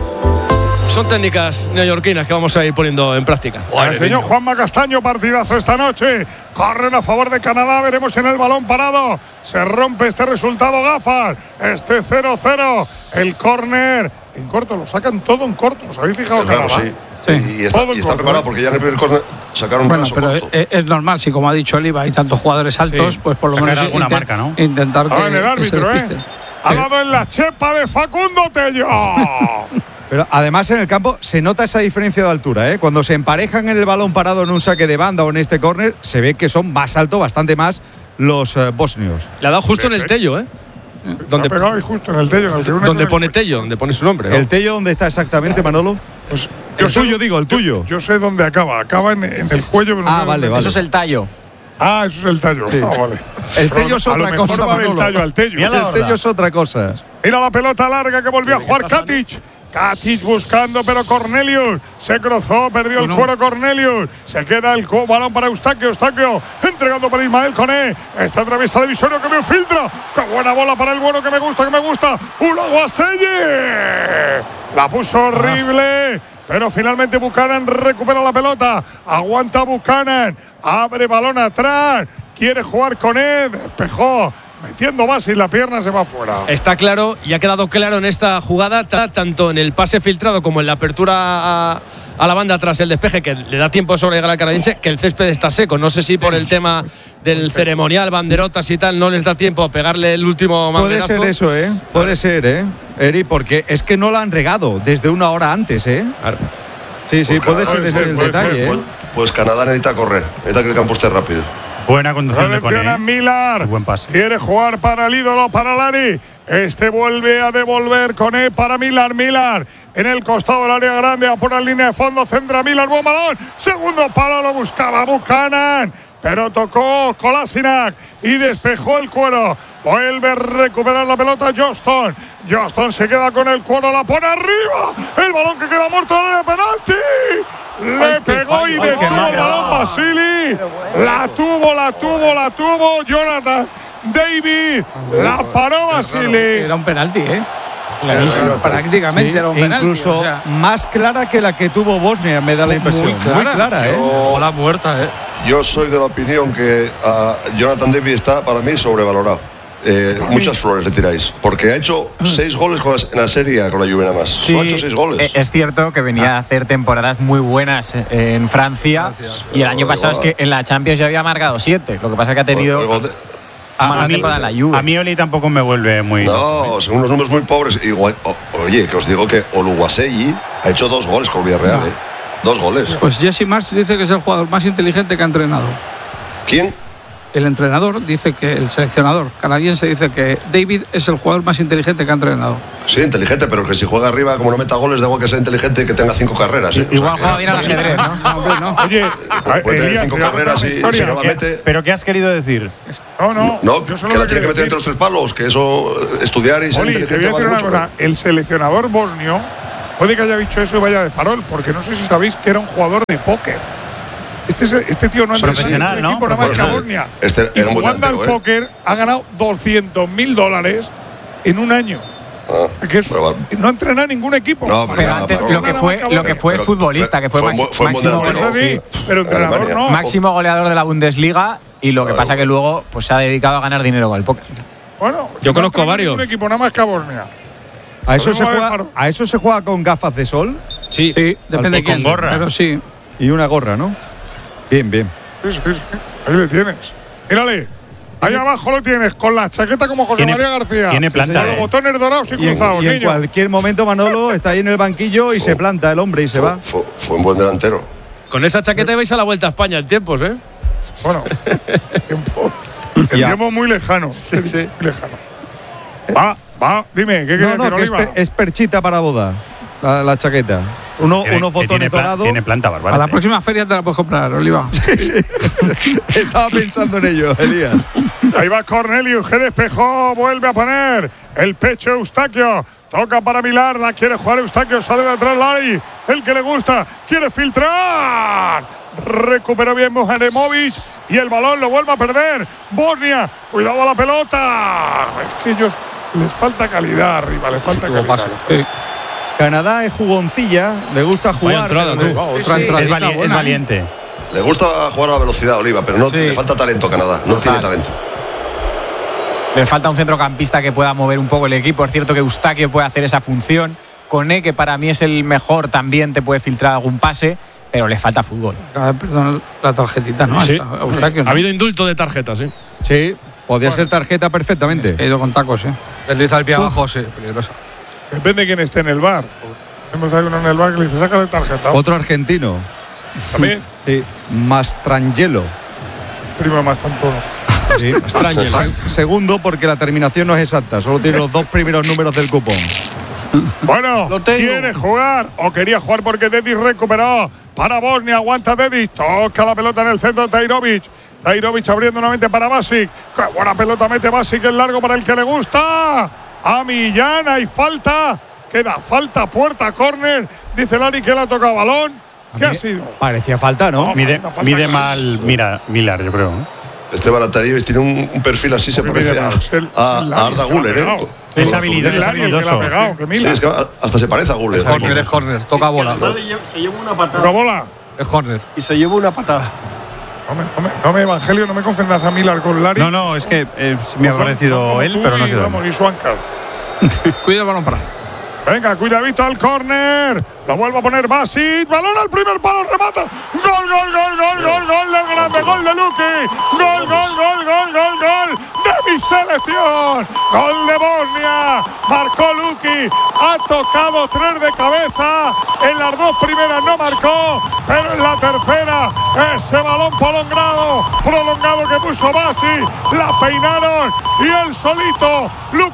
B: Son técnicas neoyorquinas que vamos a ir poniendo en práctica.
C: El señor Juanma Castaño, partidazo esta noche. Corren a favor de Canadá, veremos en el balón parado. Se rompe este resultado, gafas. Este 0-0. El córner en corto, lo sacan todo en corto. ¿Os habéis fijado,
G: Claro,
C: Canadá?
G: sí. Y está preparado porque ya en el primer córner sacaron
H: Bueno,
G: brazo
H: pero
G: corto.
H: es normal, si como ha dicho Oliva, hay tantos jugadores altos, pues por lo
E: Sacar
H: menos
E: alguna marca, ¿no?
H: intentar que,
C: Ahora en el
H: que se
C: árbitro,
H: despisten.
C: Ha dado en la chepa de Facundo Tello.
D: Pero además en el campo se nota esa diferencia de altura, ¿eh? Cuando se emparejan en el balón parado en un saque de banda o en este córner, se ve que son más altos, bastante más los bosnios.
B: Le ha dado justo en el Tello, ¿eh?
C: Donde pegado ahí justo en el Tello. En el segundo
B: Donde
C: córner.
B: pone Tello, donde pone su nombre. ¿no?
D: ¿El Tello dónde está exactamente, Manolo?
C: Pues,
D: El tuyo, digo, el tuyo.
C: Yo sé dónde acaba. Acaba en el cuello. pero no sé
D: Vale,
C: dónde.
D: vale.
F: Eso es el tallo.
C: Ah, eso es el tallo.
D: Sí.
C: Ah, vale.
D: El Tello es
C: A lo
D: otra
C: mejor
D: cosa,
C: va del
D: Manolo.
C: tallo al Tello.
D: El Tello es otra cosa.
C: Mira la pelota larga que volvió a jugar Katic. Katic buscando, pero Cornelius se cruzó, perdió el cuero Cornelius. Se queda el balón para Eustaquio. Eustaquio entregando para Ismael Koné. Está atravesado divisorio que me filtra. ¡Qué buena bola para el bueno que me gusta, Ulaguaselle! La puso horrible. Pero finalmente Buchanan recupera la pelota. Aguanta Buchanan. Abre balón atrás. Quiere jugar con él. Despejó. Metiendo base y la pierna se va fuera.
B: Está claro y ha quedado claro en esta jugada, tanto en el pase filtrado como en la apertura a la banda tras el despeje, que le da tiempo de sobregar al canadiense, que el césped está seco. No sé si por el tema del ceremonial, banderotas y tal, no les da tiempo a pegarle el último banderazo.
D: Puede ser eso, ¿eh? Puede ser, Eri, porque es que no la han regado desde una hora antes, ¿eh?
B: Claro.
D: Sí, sí, puede ser ese el detalle, ¿eh?
G: Pues Canadá necesita correr, necesita que el campo esté rápido.
E: Buena conducción de Koné.
C: Selecciona Millar.
E: Buen pase.
C: Quiere jugar para el ídolo, para Lari. Este vuelve a devolver con él para Millar. Millar en el costado del área grande. A por la línea de fondo. Centra Millar. Buen balón. Segundo palo lo buscaba Buchanan. Pero tocó Kolasinac y despejó el cuero. Vuelve a recuperar la pelota Johnston. Johnston se queda con el cuero. La pone arriba. El balón que queda muerto en el penalti. Le pegó y detuvo el balón Basili. La tuvo Jonathan David. La paró Basili.
H: Era un penalti, clarísimo. Prácticamente
D: Sí,
H: era un penalti.
D: incluso
H: o sea,
D: más clara que la que tuvo Bosnia, me da la impresión. Muy clara, ¿eh?
B: Bola muerta,
G: Yo soy de la opinión que Jonathan David está para mí sobrevalorado. Muchas flores le tiráis, porque ha hecho 6 goles en la serie con la Juve nada más.
F: Sí,
G: Solo ha hecho 6 goles.
F: Es cierto que venía a hacer temporadas muy buenas en Francia. Y el año pasado es que en la Champions ya había marcado 7. Lo que pasa es que ha tenido mala temporada en la Juve.
E: A mí Oli tampoco me vuelve muy.
G: No, según los números muy pobres. Igual, oye, que os digo que Oluwaseyi ha hecho 2 goles con Villarreal, 2 goles.
H: pues Jesse Marsch dice que es el jugador más inteligente que ha entrenado.
G: ¿Quién?
H: el entrenador dice que el seleccionador canadiense dice que David es el jugador más inteligente que ha entrenado.
G: Sí, inteligente, pero que si juega arriba, como no meta goles, da igual que sea inteligente y que tenga 5 carreras.
F: Igual juega bien al ajedrez, ¿no?
C: Oye,
G: puede tener
C: Elías,
G: 5
C: te voy a contar
G: carreras
C: una
G: y
C: historia.
G: si no la mete.
E: ¿Pero qué has querido decir?
G: No,
C: yo solo
G: que la
C: lo
G: tiene que meter entre los 3 palos, que eso, estudiar y ser
C: Oli, te
G: inteligente
C: voy a decir
G: vale
C: una
G: mucho.
C: cosa. El seleccionador bosnio puede que haya dicho eso y vaya de farol, porque no sé si sabéis que era un jugador de póker. Este tío no ha
E: profesional, ¿no?
C: equipo nada más que a Bosnia.
G: Este
C: Y
G: era un buen
C: jugando al
G: delantero,
C: póker ha ganado $200.000 en un año. Que no entrena ningún equipo.
G: No,
F: Pero antes lo que fue futbolista, que fue máximo
C: entrenador no.
F: máximo goleador de la Bundesliga, y lo que pasa que luego pues se ha dedicado a ganar dinero con el póker.
C: Bueno,
B: yo conozco
C: entrena
B: varios.
C: ningún equipo nada más que a Bosnia.
D: ¿A eso se juega con gafas de sol?
B: Sí,
H: depende de quién,
E: con gorra.
H: pero sí.
D: Y una gorra, ¿no? Bien, bien.
C: Sí. Ahí le tienes. Mírale. Ahí abajo lo tienes, con la chaqueta como José María García.
E: Tiene planta.
C: Con los botones dorados y cruzados,
D: Y en
C: niño.
D: cualquier momento Manolo está ahí en el banquillo y se planta el hombre y se va.
G: Fue un buen delantero.
B: Con esa chaqueta vais a la Vuelta a España en tiempos, ¿eh?
C: Bueno, el tiempo muy lejano.
B: Sí.
C: Muy lejano. Va, dime, ¿qué quieres decir,
D: que
C: Oliva?
D: es perchita para boda, la chaqueta. Unos botones dorados.
E: Tiene planta, bárbara.
H: A la próxima feria te la puedes comprar, Oliva.
D: Estaba pensando en ello, Elías.
C: Ahí va Cornelius, que despejó, vuelve a poner el pecho Eustaquio. Toca para Milar, la quiere jugar Eustaquio, sale de atrás Lari, el que le gusta, quiere filtrar. Recuperó bien Muharemovic y el balón lo vuelve a perder. Bosnia, cuidado a la pelota. Es que ellos les falta calidad arriba, les falta calidad.
D: Canadá es jugoncilla, le gusta jugar.
E: Es valiente.
G: Le gusta jugar a la velocidad, Oliva, pero no le falta talento a Canadá. No tiene talento.
F: Le falta un centrocampista que pueda mover un poco el equipo. Es cierto que Eustaquio puede hacer esa función. Koné, que para mí es el mejor, también te puede filtrar algún pase, pero le falta fútbol.
H: Perdón, la tarjetita, ¿no?
B: Sí.
H: Eustaquio, ¿no?
B: Ha habido indulto de tarjetas, ¿sí?
D: Sí, podía ser tarjeta perfectamente.
H: He ido con tacos,
A: Desliza el pie abajo, sí, peligrosa.
C: Depende de quién esté en el bar. Hemos uno en el bar que le dice, sácale tarjeta.
D: Otro argentino.
C: También.
D: Sí, Mastrangelo.
C: Primo de Mastantuono.
D: Sí. Segundo, porque la terminación no es exacta, solo tiene los 2 primeros números del cupón.
C: Bueno, quiere jugar o quería jugar porque Dedić recuperó para Bosnia. Aguanta Dedić, toca la pelota en el centro Tajrović. Tajrović abriendo nuevamente para Basic. Qué buena pelota mete Basic, el largo para el que le gusta. A Millán, hay falta. Queda falta, puerta, córner. Dice Lari que le ha tocado balón. ¿Qué ha sido?
D: Parecía falta, ¿no?
E: Mide mal Milar, yo creo.
G: Este Baratarievich tiene un perfil así, se parece a Arda Güler, ¿eh?
E: Es habilidoso.
G: Sí, es que hasta se parece a Güler.
A: Es corner, toca bola.
K: Se lleva una patada.
C: ¿Toca bola?
A: Es corner.
K: Y se lleva una patada.
C: No me Evangelio, no me confundas a Milar con Lari.
E: No, es que me ha parecido él, pero no ha sido.
C: Vamos, y Swankar.
H: Cuida el balón para.
C: Venga, cuidadito al córner. Lo vuelve a poner Basic. Balón al primer palo, remata. Gol del grande, gol de Luki. Gol de mi selección. Gol de Bosnia. Marcó Luki. Ha tocado 3 de cabeza. En las 2 primeras no marcó, pero en la tercera ese balón prolongado que puso Basic. La peinaron y él solito.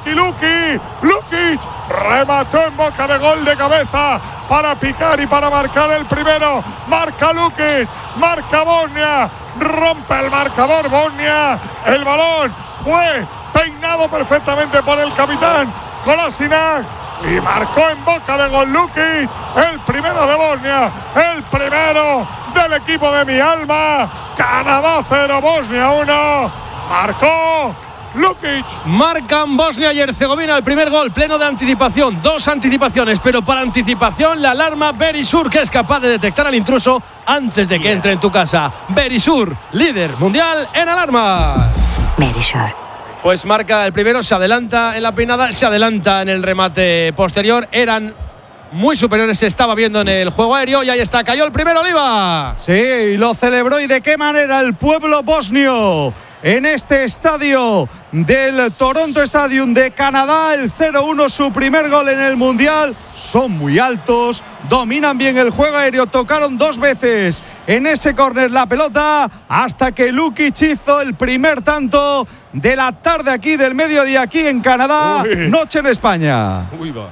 C: Lukic remató en boca de gol de cabeza para picar y para marcar el primero. Marca Lukic, marca Bosnia, rompe el marcador Bosnia. El balón fue peinado perfectamente por el capitán Kolasinac y marcó en boca de gol Lukic, el primero de Bosnia, el primero del equipo de mi alma. Canadá 0, Bosnia 1. Marcó Lukic.
B: Marcan Bosnia y Herzegovina el primer gol, pleno de anticipación, 2 anticipaciones, pero para anticipación la alarma Berisur, que es capaz de detectar al intruso antes de que entre en tu casa. Berisur, líder mundial en alarmas.
L: Berisur.
B: Pues marca el primero, se adelanta en la peinada, se adelanta en el remate posterior. Eran muy superiores, se estaba viendo en el juego aéreo y ahí está, cayó el primero, Oliva.
D: Sí, y lo celebró, y de qué manera el pueblo bosnio en este estadio del Toronto Stadium de Canadá. El 0-1, su primer gol en el Mundial. son muy altos, dominan bien el juego aéreo, tocaron 2 veces en ese córner la pelota hasta que Lukic hizo el primer tanto de la tarde aquí, del mediodía aquí en Canadá, noche en España.
B: Uy, va.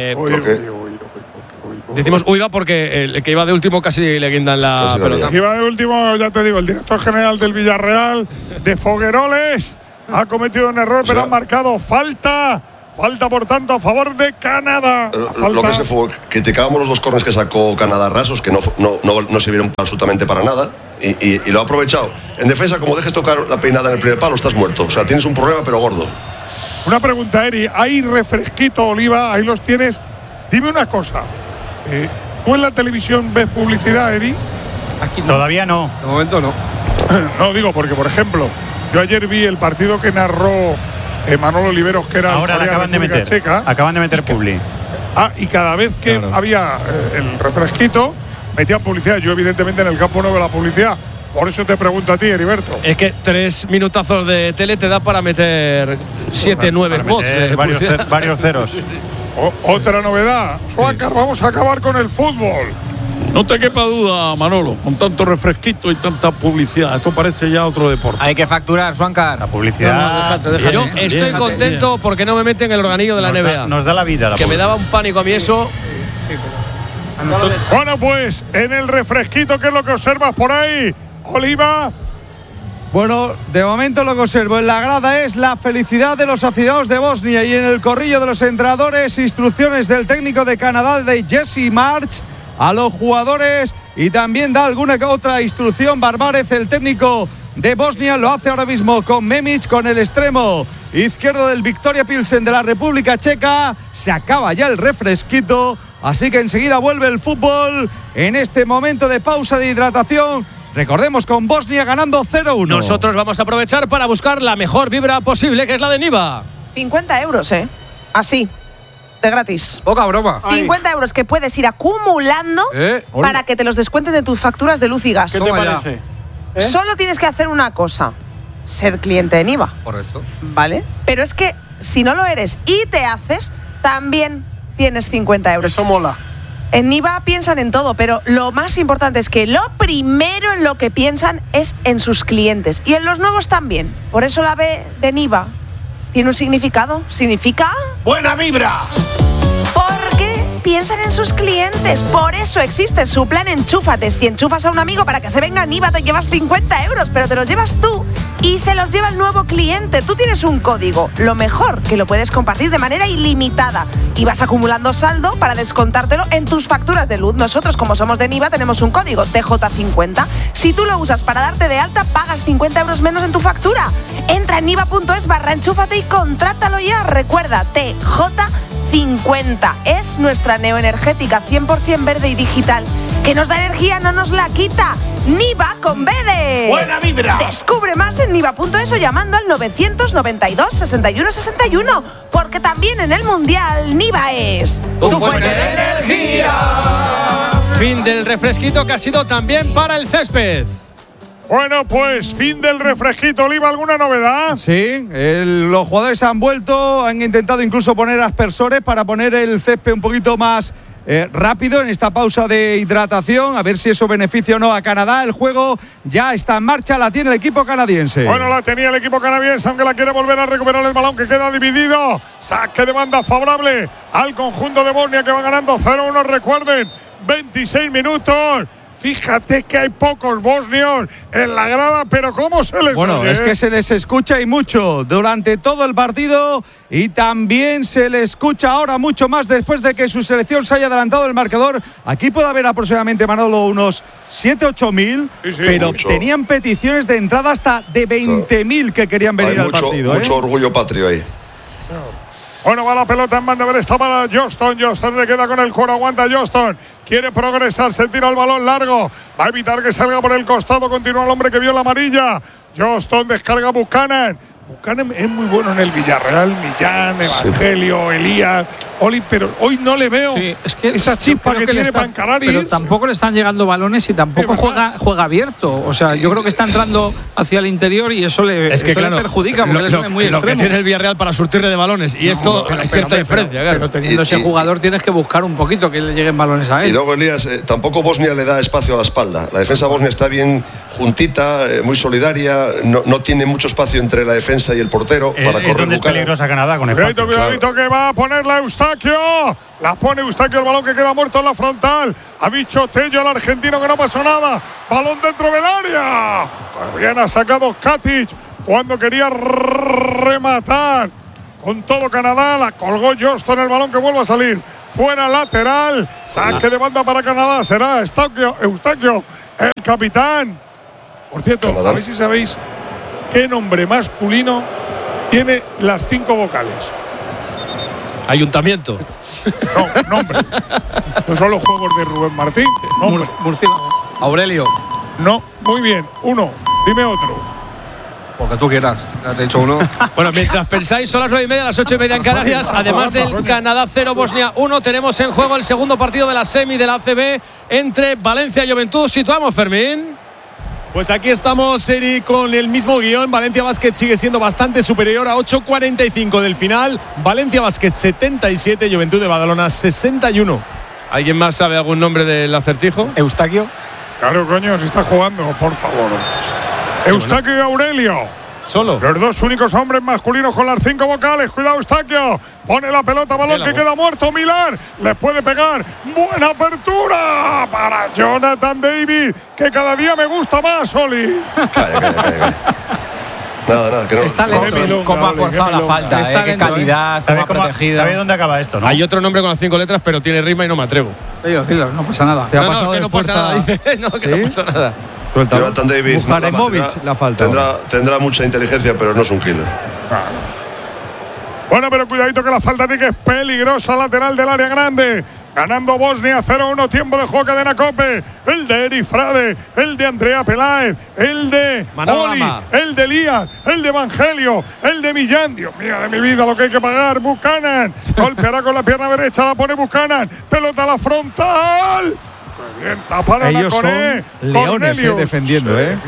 B: Decimos uy va porque el que iba de último casi le guindan la pelota.
C: El que iba de último, ya te digo, el director general del Villarreal de Fogueroles ha cometido un error, pero han marcado falta. Falta, por tanto, a favor de Canadá.
G: Lo que es el fútbol, criticábamos los 2 corners que sacó Canadá rasos, que no sirvieron absolutamente para nada, y lo ha aprovechado. En defensa, como dejes tocar la peinada en el primer palo, estás muerto. O sea, tienes un problema, pero gordo.
C: Una pregunta, Eri. Hay refresquito, Oliva, ahí los tienes. Dime una cosa. ¿Tú en la televisión ves publicidad, Eri?
E: Aquí no. Todavía no.
B: De momento no.
C: No, digo, porque, por ejemplo, yo ayer vi el partido que narró Manolo Oliveros, que era
E: ahora la acaban de meter.
C: Checa.
E: Acaban de meter publi.
C: Y cada vez que había el refresquito, metía publicidad. Yo, evidentemente, en el campo no veo la publicidad. Por eso te pregunto a ti, Heriberto.
B: Es que 3 minutazos de tele te da para meter 7, 9 spots.
E: Varios ceros.
C: Otra novedad. Suácar, vamos a acabar con el fútbol.
J: No te quepa duda, Manolo, con tanto refresquito y tanta publicidad. Esto parece ya otro deporte.
F: Hay que facturar, Suáncar.
E: La publicidad.
B: Déjate. Yo estoy contento porque no me meten el organillo de la NBA.
E: Nos da la vida.
B: Que me daba un pánico a mí eso.
C: Bueno, pues en el refresquito, ¿qué es lo que observas por ahí, Oliva?
D: Bueno, de momento lo que observo en la grada es la felicidad de los aficionados de Bosnia, y en el corrillo de los entrenadores, instrucciones del técnico de Canadá, de Jesse March, a los jugadores, y también da alguna que otra instrucción Barbárez, el técnico de Bosnia. Lo hace ahora mismo con Memic, con el extremo izquierdo del Victoria Pilsen de la República Checa. Se acaba ya el refresquito, así que enseguida vuelve el fútbol en este momento de pausa de hidratación. Recordemos, con Bosnia ganando 0-1.
B: Nosotros vamos a aprovechar para buscar la mejor vibra posible, que es la de Niva.
L: 50 euros, así, de gratis.
A: Poca broma.
L: 50 euros que puedes ir acumulando para que te los descuenten de tus facturas de luz y gas.
K: ¿Qué te parece?
L: Solo tienes que hacer una cosa: ser cliente de Niva.
A: Correcto.
L: ¿Vale? Pero es que si no lo eres y te haces, también tienes 50 euros.
K: Eso mola.
L: En Niva piensan en todo, pero lo más importante es que lo primero en lo que piensan es en sus clientes. Y en los nuevos también. Por eso la B de Niva tiene un significado. Significa
K: ¡buena vibra!
L: Porque piensan en sus clientes. Por eso existe su plan Enchúfate. Si enchufas a un amigo para que se venga a Niva, te llevas 50 euros, pero te los llevas tú y se los lleva el nuevo cliente. Tú tienes un código. Lo mejor, que lo puedes compartir de manera ilimitada. Y vas acumulando saldo para descontártelo en tus facturas de luz. Nosotros, como somos de Niva, tenemos un código, TJ50. Si tú lo usas para darte de alta, pagas 50 euros menos en tu factura. Entra en niva.es/enchúfate y contrátalo ya. Recuerda, TJ50. Es nuestra neoenergética 100% verde y digital, que nos da energía, no nos la quita. Niva con B de
K: ¡buena vibra!
L: Descubre más en niva.es o llamando al 992 61 61, porque también en el Mundial Niva es
A: tu fuente de energía.
B: Fin del refresquito, que ha sido también para el césped.
C: Bueno, pues fin del refresquito. Oliva, ¿alguna novedad?
D: Sí, los jugadores han vuelto, han intentado incluso poner aspersores para poner el césped un poquito más rápido en esta pausa de hidratación, a ver si eso beneficia o no a Canadá. El juego ya está en marcha, la tiene el equipo canadiense.
C: Bueno, la tenía el equipo canadiense, aunque la quiere volver a recuperar el balón, que queda dividido. Saque de banda favorable al conjunto de Bosnia, que va ganando 0-1. Recuerden, 26 minutos. Fíjate que hay pocos bosnios en la grada, pero ¿cómo se les
D: Bueno,
C: oye?
D: es que se les escucha y mucho durante todo el partido, y también se les escucha ahora mucho más después de que su selección se haya adelantado el marcador. Aquí puede haber aproximadamente, Manolo, unos 7-8
C: Sí,
D: pero
G: mucho.
D: tenían peticiones de entrada hasta de 20.000 que querían venir
G: Hay
D: al partido.
G: mucho orgullo patrio ahí.
C: Bueno, va la pelota en banda, está para Johnston. Johnston le queda con el cuero, aguanta Johnston. Quiere progresar, se tira el balón largo. Va a evitar que salga por el costado. Continúa el hombre que vio la amarilla. Johnston descarga Buchanan. Buchanan es muy bueno en el Villarreal, Millán, Evangelio, Elías, Oli, pero hoy no le veo esa chispa que tiene para encarar.
H: Pero tampoco le están llegando balones y tampoco juega abierto. O sea, yo creo que está entrando hacia el interior y eso le perjudica porque es muy
B: lo
H: extremo.
B: que tiene el Villarreal para surtirle de balones. Y esto hay cierta diferencia, claro.
H: Pero teniendo ese jugador tienes que buscar un poquito que le lleguen balones a él.
G: Y luego, Elías, tampoco Bosnia le da espacio a la espalda. La defensa bosnia está bien juntita, muy solidaria, no tiene mucho espacio entre la defensa y el portero para correr.
E: Es donde es peligrosa Canadá con el
C: cuidadito que va a ponerla Eustaquio. La pone Eustaquio, el balón que queda muerto en la frontal. Ha dicho Tello al argentino que no pasó nada. Balón dentro del área. Bien ha sacado Katic cuando quería rematar. Con todo Canadá, la colgó Johnston, el balón que vuelve a salir. Fuera lateral. Saque de banda para Canadá. Será Eustaquio, el capitán. Por cierto, Canadá. A ver si sabéis qué nombre masculino tiene las 5 vocales.
B: Ayuntamiento.
C: No, nombre. No son los juegos de Rubén Martín.
H: Murciélago.
A: Aurelio.
C: No, muy bien. Uno. Dime otro.
A: Porque tú quieras. Ya te he dicho uno.
B: Bueno, mientras pensáis, son las 9:30, las 8:30 en Canarias. Además del Canadá 0, Bosnia 1, tenemos en juego el segundo partido de la semi de la ACB entre Valencia y Juventud. Situamos, Fermín.
M: Pues aquí estamos, Eri, con el mismo guión. Valencia Basket sigue siendo bastante superior a 8:45 del final. Valencia Basket 77, Juventud de Badalona 61.
B: ¿Alguien más sabe algún nombre del acertijo?
F: Eustaquio.
C: Claro, coño, si está jugando, por favor. Eustaquio y Aurelio.
B: Solo.
C: Los dos únicos hombres masculinos con las 5 vocales. Cuidado, Eustaquio. Pone la pelota, balón que queda muerto. Milán le puede pegar. Buena apertura para Jonathan David, que cada día me gusta más, Oli.
G: Calla. Nada, que no.
F: Está lento. ¿Cómo ha forzado la falta? Qué calidad, cómo ha protegido.
E: ¿Sabe dónde acaba esto, no?
B: Hay otro nombre con las 5 letras, pero tiene rima y no me atrevo.
H: Dilo, no pasa nada.
B: No, que no pasa nada. Dice, no, que no pasa nada.
G: Jonathan David
D: la falta.
G: Tendrá mucha inteligencia, pero no es un killer.
C: Bueno, pero cuidadito que la falta tiene que es peligrosa, lateral del área grande. Ganando Bosnia 0-1, tiempo de juego, cadena Cope. El de Eri Frade, el de Andrea Peláez, el de Oli, el de Elías, el de Evangelio, el de Millán. Dios mío de mi vida, lo que hay que pagar. Buchanan golpeará con la pierna derecha, la pone Buchanan. Pelota a la frontal. Bien, taparon
D: ellos
C: a
D: son leones defendiendo.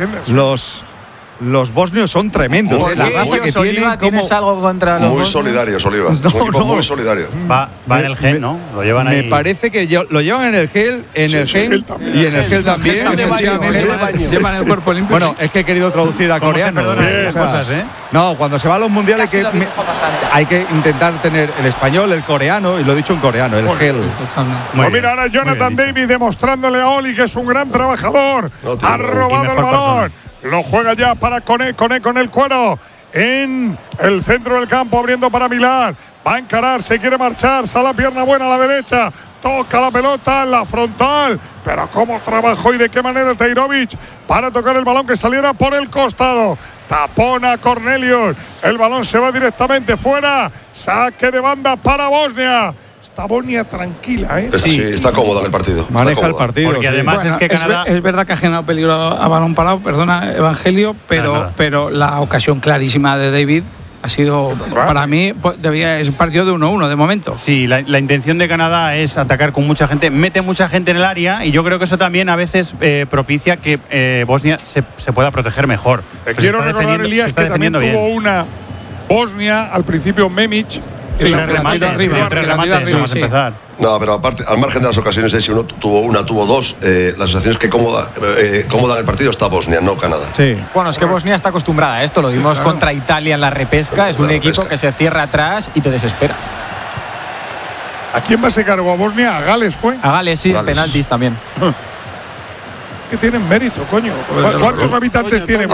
D: Los bosnios son tremendos. La raza que tienen.
F: ¿Tienes algo contra los
G: muy solidarios, Oliva. Es un equipo muy solidario.
E: Va en el gel, ¿no? Lo llevan ahí.
D: Me parece que lo llevan en el gel, y en el gel también.
H: Llevan el cuerpo limpio.
D: Bueno, es que he querido traducir a coreano. No, cuando se va a los mundiales hay que intentar tener el español, el coreano, y lo he dicho en coreano, el gel.
C: Pues mira, ahora Jonathan David demostrándole a Oli que es un gran trabajador. Ha robado el balón. Lo juega ya para Coné con el cuero. En el centro del campo, abriendo para Milán. Va a encarar, se quiere marchar. Sale la pierna buena a la derecha. Toca la pelota en la frontal. Pero cómo trabajó y de qué manera Teirovic para tocar el balón que saliera por el costado. Tapona Cornelius. El balón se va directamente fuera. Saque de banda para Bosnia. Está Bosnia tranquila, ¿eh?
G: Sí, está cómoda en el partido.
D: Maneja el partido.
E: Porque además es que Canadá…
H: Es verdad que ha generado peligro a balón parado, perdona, Evangelio, pero la ocasión clarísima de David ha sido, para mí, es un partido de 1-1 de momento.
E: Sí, la intención de Canadá es atacar con mucha gente, mete mucha gente en el área y yo creo que eso también a veces propicia que Bosnia se pueda proteger mejor.
C: Quiero recordar, Elías, que también tuvo una Bosnia, al principio Memic.
E: Sí, remate arriba, vamos a empezar.
G: No, pero aparte, al margen de las ocasiones, si uno tuvo una, tuvo dos, la sensación es que cómoda en el partido está Bosnia, no Canadá.
F: Sí. Bueno, es que Bosnia está acostumbrada a esto, lo vimos contra Italia en la repesca, es un equipo que se cierra atrás y te desespera.
C: ¿A quién va a se cargo? ¿A Bosnia? ¿A Gales fue?
F: A Gales, sí, penaltis también.
C: Que tienen mérito, coño. ¿Cuántos habitantes tiene?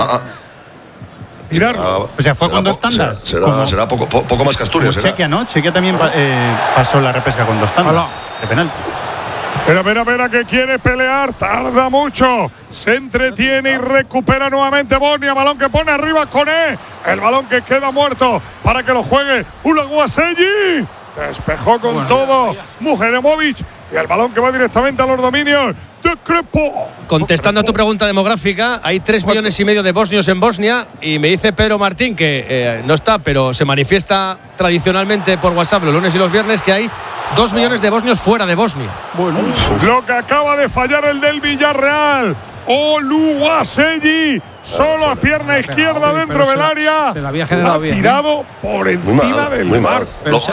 E: O sea, fue con 2 tandas.
G: Será poco más que Asturias.
E: Chequia, ¿no? Chequia también pasó la repesca con 2 tandas de penalti.
C: Espera, que quiere pelear, tarda mucho. Se entretiene y recupera nuevamente Bosnia. Balón que pone arriba Coné. El balón que queda muerto para que lo juegue Ulaguaselli. Despejó con todo Mujeremovic. Y el balón que va directamente a los dominios de de Crepo.
B: Contestando a tu pregunta demográfica, hay 3,5 millones de bosnios en Bosnia y me dice Pedro Martín, que no está, pero se manifiesta tradicionalmente por WhatsApp los lunes y los viernes, que hay 2 millones de bosnios fuera de Bosnia.
C: Bueno, lo que acaba de fallar el del Villarreal. Oluwaseyi, solo a pierna izquierda dentro del área.
H: Se la había generado bien.
C: Tirado por encima del mar.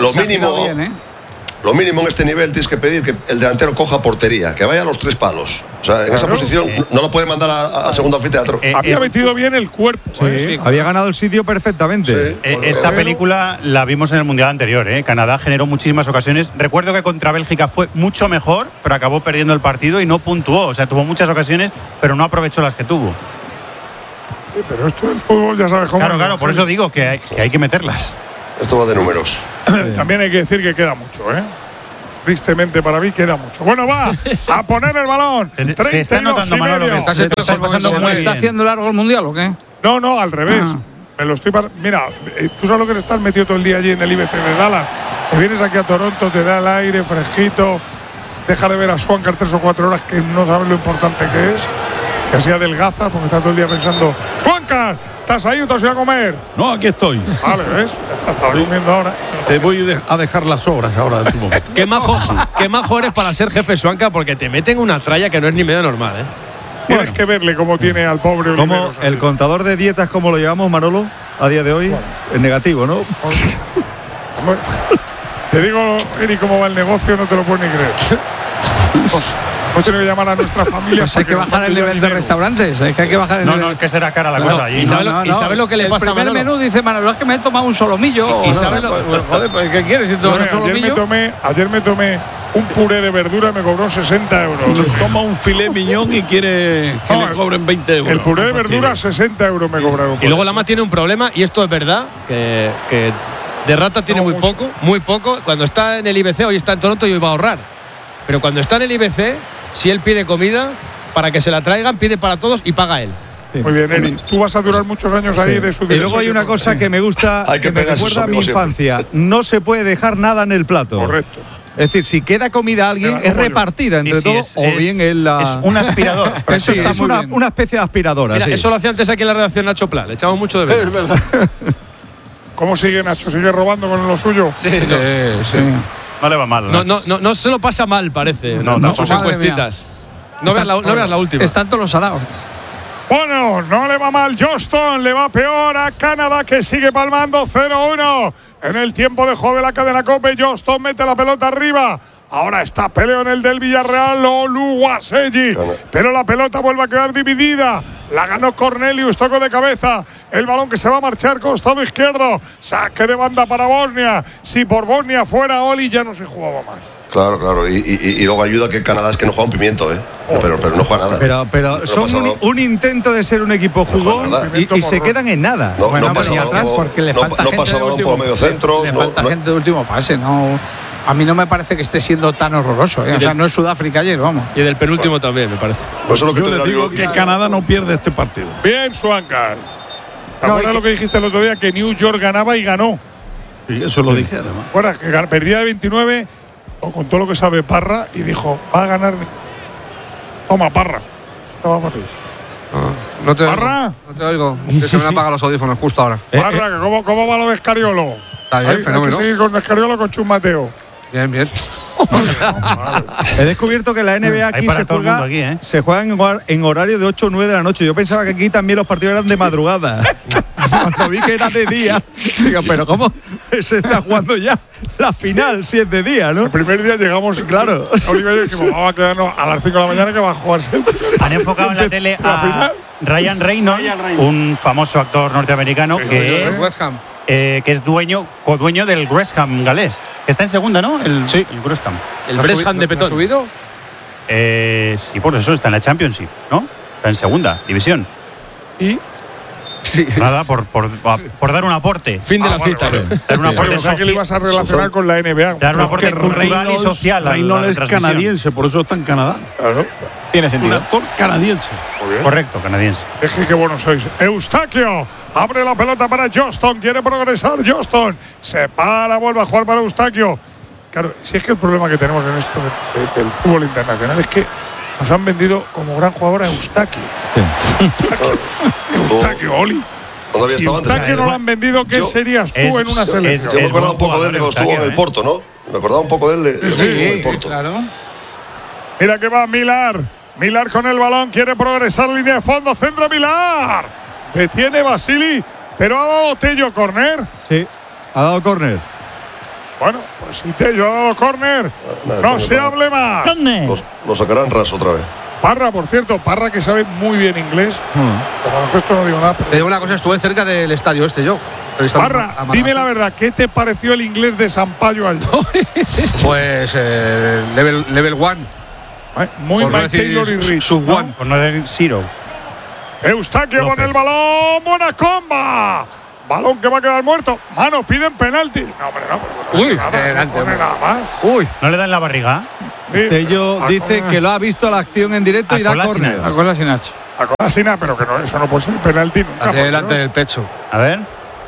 G: Lo mínimo en este nivel tienes que pedir que el delantero coja portería, que vaya a los 3 palos. O sea, en esa posición no lo puede mandar a segundo anfiteatro.
C: Había metido bien el cuerpo.
D: Sí, había ganado el sitio perfectamente.
G: Sí,
E: esta película la vimos en el Mundial anterior. Canadá generó muchísimas ocasiones. Recuerdo que contra Bélgica fue mucho mejor, pero acabó perdiendo el partido y no puntuó. O sea, tuvo muchas ocasiones, pero no aprovechó las que tuvo.
C: Sí, pero esto del fútbol ya sabes cómo.
E: Claro, por eso digo que hay que meterlas.
G: Esto va de números.
C: También hay que decir que queda mucho, Tristemente para mí queda mucho. Bueno, va a poner el balón. 32 y medio.
H: ¿Está haciendo largo el Mundial o qué?
C: No, al revés. Me lo estoy Mira, tú sabes lo que es estar metido todo el día allí en el IBC de Dallas. Te vienes aquí a Toronto, te da el aire fresquito, deja de ver a Swankar 3 o 4 horas, que no sabes lo importante que es. Que así adelgaza, porque está todo el día pensando: ¡Swankar! ¿Estás ahí o te has ido a comer?
J: No, aquí estoy.
C: Vale, ¿ves? Estaba comiendo ahora.
J: Te voy a dejar las obras ahora de tu momento.
B: Qué majo eres para ser jefe Swankar, porque te meten una tralla que no es ni medio normal,
C: Tienes que verle cómo tiene al pobre Oliveros.
D: Como el contador de dietas, ¿cómo lo llevamos, Manolo? A día de hoy, es negativo, ¿no?
C: Bueno, te digo, Eri, cómo va el negocio, no te lo puedes ni creer. Hemos tenido que llamar a nuestra familia.
H: Pues hay que bajar el nivel de restaurantes. Hay que bajar el nivel.
E: No, que será cara la cosa allí.
B: ¿Y sabes lo que le pasa a Manolo?
H: El primer menú dice Manolo, es que me he tomado un solomillo.
B: ¿Y sabes lo
H: joder, pues ¿qué quieres? Si tomas un solomillo.
C: Ayer me tomé un puré de verdura y me cobró 60 euros.
J: Toma un filet miñón y quiere que le cobren 20 euros.
C: El puré de verdura, 60 euros me cobraron.
B: Y luego Lama tiene un problema, y esto es verdad, que de rata tiene muy poco. Cuando está en el IBC, hoy está en Toronto y hoy va a ahorrar. Pero cuando está en el IBC, si él pide comida, para que se la traigan, pide para todos y paga él.
C: Sí. Muy bien, Eri. Tú vas a durar muchos años ahí de su
D: Y luego hay una cosa que me gusta, que me recuerda a mi infancia. No se puede dejar nada en el plato.
C: Correcto.
D: Es decir, si queda comida a alguien, es repartida entre todos, o bien es la…
E: Es un aspirador.
D: Eso sí, es una especie de aspiradora.
B: Mira, eso lo hacía antes aquí en la redacción Nacho Pla. Le echamos mucho de ver.
C: Es verdad. ¿Cómo sigue Nacho? ¿Sigue robando con lo suyo?
B: Sí.
E: No le va mal.
B: No se lo pasa mal, parece.
E: No,
B: sus encuestitas. No veas la última.
H: Están todos los salados.
C: Bueno, no le va mal Johnston, le va peor a Canadá, que sigue palmando 0-1. En el tiempo de juego de la cadena COPE, Johnston mete la pelota arriba. Ahora está peleo en el del Villarreal, Oluwaseyi. Pero la pelota vuelve a quedar dividida. La ganó Cornelius, toco de cabeza. El balón que se va a marchar costado izquierdo. Saque de banda para Bosnia. Si por Bosnia fuera Oli, ya no se jugaba más.
G: Claro. Y luego ayuda que Canadá es que no juega un pimiento, pero no juega nada.
D: Pero son un intento de ser un equipo jugón y se quedan en nada.
G: No pasa balón
H: porque le falta gente
G: por medio centro.
H: Le falta gente de último pase, no. A mí no me parece que esté siendo tan horroroso. O sea, no es Sudáfrica ayer, vamos.
B: Y del penúltimo también, me parece.
G: Pues eso es lo que
J: yo le digo que Canadá no pierde este partido.
C: Bien, Swankar. ¿Te acuerdas lo que dijiste el otro día? Que New York ganaba y ganó.
J: Sí, eso lo dije además.
C: Bueno, que perdía de 29 con todo lo que sabe Parra y dijo, va a ganar. Toma, Parra. Toma para ti.
A: ¿Parra? No te oigo. Que se me han apagado los audífonos justo ahora.
C: Parra, ¿cómo va lo de Escariolo?
A: Está bien, fenómeno.
C: Hay que seguir con Escariolo con Chus Mateo.
A: Bien.
D: He descubierto que la NBA aquí se juega en horario de 8 o 9 de la noche. Yo pensaba que aquí también los partidos eran de madrugada. Cuando vi que era de día, digo, pero ¿cómo se está jugando ya la final si es de día, no?
C: El primer día llegamos,
D: claro.
C: Oliver y dijimos, vamos a quedarnos a las 5 de la mañana que va a jugarse.
E: Han enfocado en la tele a Ryan Reynolds, un famoso actor norteamericano que es codueño del Wrexham galés. Que está en segunda, ¿no? El Wrexham.
B: El Wrexham de Petón.
A: ¿Ha subido?
E: Sí, por eso está en la Championship, ¿no? Está en segunda división.
C: Y
B: sí.
E: Nada, por dar un aporte.
B: Fin de la cita.
E: Dar un aporte
C: o sea, que le ibas a relacionar con la NBA.
E: Dar un aporte cultural y social.
J: Reynolds es canadiense, por eso está en Canadá.
C: Claro.
E: Tiene sentido.
J: Un actor canadiense.
E: Correcto, canadiense.
C: Es que qué bueno sois. Eustaquio abre la pelota para Johnston. Quiere progresar Johnston. Se para, vuelve a jugar para Eustaquio. Claro, si es que el problema que tenemos en esto del fútbol internacional es que Nos han vendido como gran jugador a Eustaquio. Eustaquio, Oli.
G: Todavía
C: Si
G: estaba antes.
C: Eustaquio no lo han vendido, ¿qué serías tú en una selección?
G: Yo me acordaba un poco de él de cuando estuvo en el Porto, ¿no? Me acordaba un poco de él de cuando estuvo en el Porto.
H: Claro.
C: Mira que va Milar. Milar con el balón, quiere progresar, línea de fondo, centro Milar. Detiene Basili, pero ha dado Tello córner.
D: Sí, ha dado córner.
C: Bueno, pues si Tello ha dado córner, no se hable más.
G: Lo sacarán raso otra vez.
C: Parra, por cierto, Parra que sabe muy bien inglés. Como esto no digo nada.
A: Te digo una cosa, estuve cerca del estadio yo.
C: Parra, dime la verdad, ¿qué te pareció el inglés de Sampaio ayer?
A: Pues level 1.
C: Muy mal Taylor y Rich.
A: Sub 1.
E: Por no decir Zero.
C: Eustaquio con el balón. ¡Buena comba! Balón que va a quedar muerto. Mano, piden penalti. No, hombre, no.
E: Uy,
C: nada más.
E: Uy, ¿no le da en la barriga?
D: Tello dice que lo ha visto la acción en directo y da córner.
H: A Kolasinac.
C: A Kolasinac, pero que no, eso no puede ser penalti nunca.
A: Delante del pecho.
E: A ver.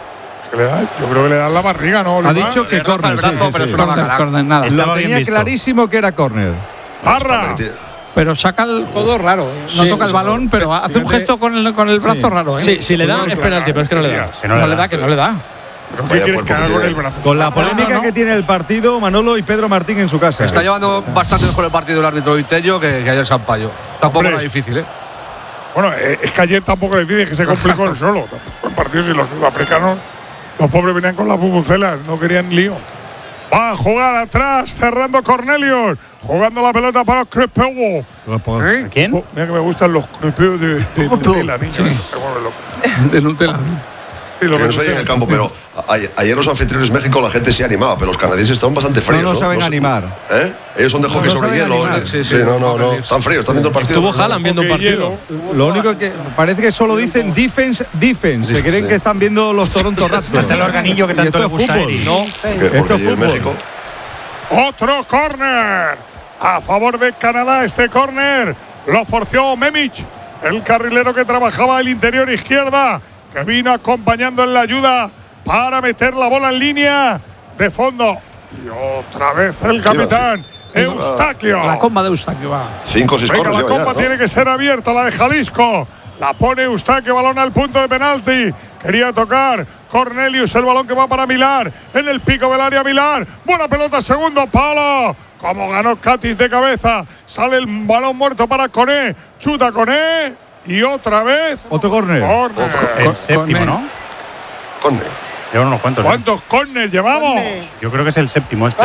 C: Yo creo que le da en la barriga, ¿no?
D: Ha dicho que córner.
A: Pero es una bacala.
H: Nada.
D: Lo tenía clarísimo que era córner.
C: Parra.
H: Pero saca el codo raro. No toca el balón, pero hace un gesto con el brazo raro.
B: Sí, si le da es penalti, pero es que no le da.
H: Que no le da.
C: ¿Qué quieres que haga con el brazo?
D: Con la polémica que tiene el partido, Manolo y Pedro Martín en su casa.
A: Está llevando bastante mejor el partido el árbitro Tello que ayer Sampaio. Tampoco era difícil, ¿eh?
C: Bueno, es que ayer tampoco era difícil, que se complicó el solo. En partidos y los sudafricanos, los pobres venían con las bubucelas, no querían lío. Va a jugar atrás, cerrando Cornelius. Jugando la pelota para Crepeu.
E: ¿Quién?
C: Mira que me gustan los Crepeu de Nutella, niño.
H: De Nutella.
G: Que no se en el campo, pero ayer los anfitriones México la gente se animaba, pero los canadienses estaban bastante fríos.
D: No saben animar.
G: Ellos son de hockey sobre hielo. No, están fríos, están viendo el partido.
B: Estuvo Haaland viendo un partido.
D: Lo único que parece que solo dicen defense. Se creen que están viendo los Toronto Raptors.
E: Hasta el organillo que tanto le gusta a Eri.
D: No, esto es fútbol.
G: México.
C: Otro córner a favor de Canadá. Este córner lo forzó Memic, el carrilero que trabajaba el interior izquierda, que vino acompañando en la ayuda para meter la bola en línea de fondo. Y otra vez el capitán Eustaquio.
H: La comba de Eustaquio va.
G: 5 o 6
C: Venga,
G: corners.
C: la comba tiene que ser abierta, la de Jalisco. La pone Eustaquio, balón al punto de penalti. Quería tocar Cornelius, el balón que va para Milar. En el pico del área Milar. Buena pelota, segundo palo. Como ganó Katis de cabeza. Sale el balón muerto para Coné. Chuta Coné. Y otra vez.
D: Otro córner.
E: El séptimo, ¿no?
G: Córner.
E: Llevan unos cuantos.
C: ¿Cuántos córners llevamos?
E: Yo creo que es el séptimo este.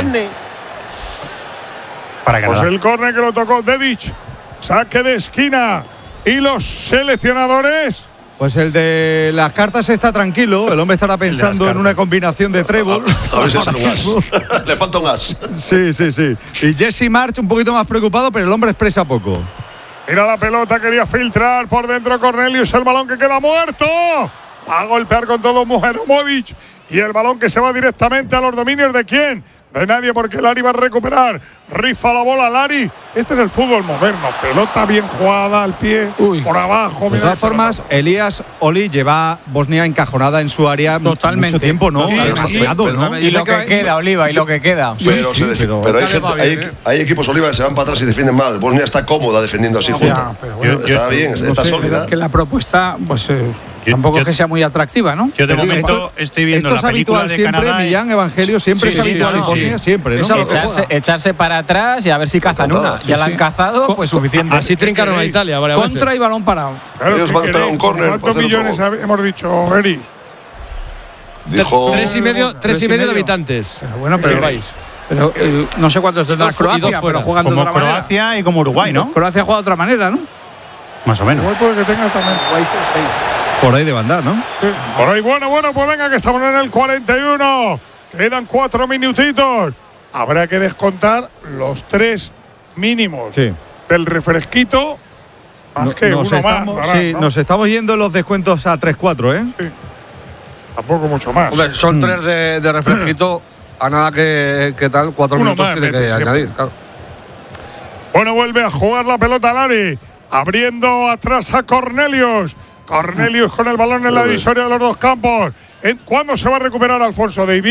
E: Para Canadá.
C: Pues el córner que lo tocó Dedic. Saque de esquina. ¿Y los seleccionadores?
D: Pues el de las cartas está tranquilo. El hombre estará pensando en una combinación de trébol.
G: A ver si sale un as. Le falta un as.
D: Sí. Y Jesse March un poquito más preocupado, pero el hombre expresa poco.
C: Mira la pelota, quería filtrar por dentro Cornelius, el balón que queda muerto. Va a golpear con todo Mujanovic. Y el balón que se va directamente a los dominios de quién. De nadie, porque Lari va a recuperar. Rifa la bola Lari. Este es el fútbol moderno. Pelota bien jugada al pie, por abajo.
D: De todas formas, Elías Oli lleva Bosnia encajonada en su área mucho tiempo, ¿no? Demasiado, ¿no?
F: Y lo que queda, Oliva, y lo que queda.
G: Pero hay equipos, Oliva, que se van para atrás y defienden mal. Bosnia está cómoda defendiendo así junta. Está bien, está sólida.
H: Que la propuesta, pues tampoco es que sea muy atractiva, ¿no?
E: Yo de momento estoy viendo la película de Canadá.
D: Esto es habitual siempre, Millán, Evangelio, siempre es habitual en Bosnia, siempre, ¿no?
F: Echarse para atrás y a ver si cazan una. Ya la han cazado, pues suficiente.
B: Así trincaron a Italia varias veces.
H: Contra y balón parado.
G: Ellos van a esperar un córner.
C: ¿Cuántos millones hemos dicho, Eri?
G: Dijo
B: 3,5 de habitantes.
H: Bueno, pero no sé cuántos tendrá Croacia, pero jugando
E: como
H: de otra manera.
E: Croacia y como Uruguay, ¿no?
H: Croacia juega de otra manera, ¿no?
E: Más o menos.
C: Igual puede que tengas también.
D: Por ahí de andar, ¿no?
C: Sí. Por ahí, bueno, pues venga, que estamos en el 41. Quedan 4 minutitos. Habrá que descontar los 3 mínimos del refresquito. Más que uno más. ¿No?
D: Nos estamos yendo los descuentos a 3-4, ¿eh?
C: Sí. Tampoco mucho más.
A: Hombre, son 3 de refresquito. A nada que tal, 4 minutos tiene que añadir. Claro.
C: Bueno, vuelve a jugar la pelota Lari. Abriendo atrás a Cornelius. Cornelius con el balón en la divisoria de los dos campos. ¿Cuándo se va a recuperar Alfonso Davis?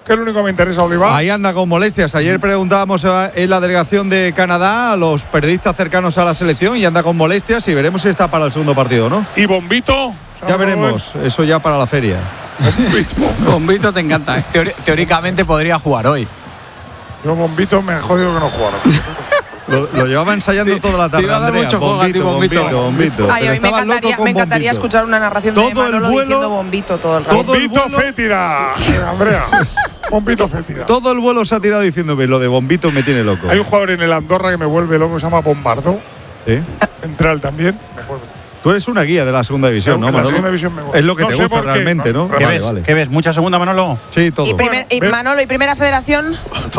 C: que es lo único que me interesa, Oliva.
D: Ahí anda con molestias. Ayer preguntábamos en la delegación de Canadá a los periodistas cercanos a la selección y anda con molestias y veremos si está para el segundo partido, ¿no?
C: ¿Y Bombito?
D: Ya veremos, eso ya para la feria.
H: Bombito te encanta.
F: Teóricamente podría jugar hoy.
C: Yo Bombito me he jodido que no jugara.
D: Lo llevaba ensayando toda la tarde, Andrea. Bombito.
L: Ay, hoy me encantaría escuchar una narración de Manolo diciendo Bombito todo el rato.
C: Bombito fétida, Andrea. Bombito fétida.
D: Todo el vuelo se ha tirado diciéndome lo de Bombito me tiene loco.
C: Hay un jugador en el Andorra que me vuelve loco, se llama Bombardo.
D: ¿Sí?
C: Central también. Me vuelve.
D: Tú eres una guía de la segunda división, ¿no, Manolo?
C: La segunda división me gusta.
D: Es lo que te gusta realmente, ¿no?
E: ¿Qué ves? ¿Mucha segunda, Manolo?
D: Sí, todo.
L: ¿Y Manolo, y Primera Federación?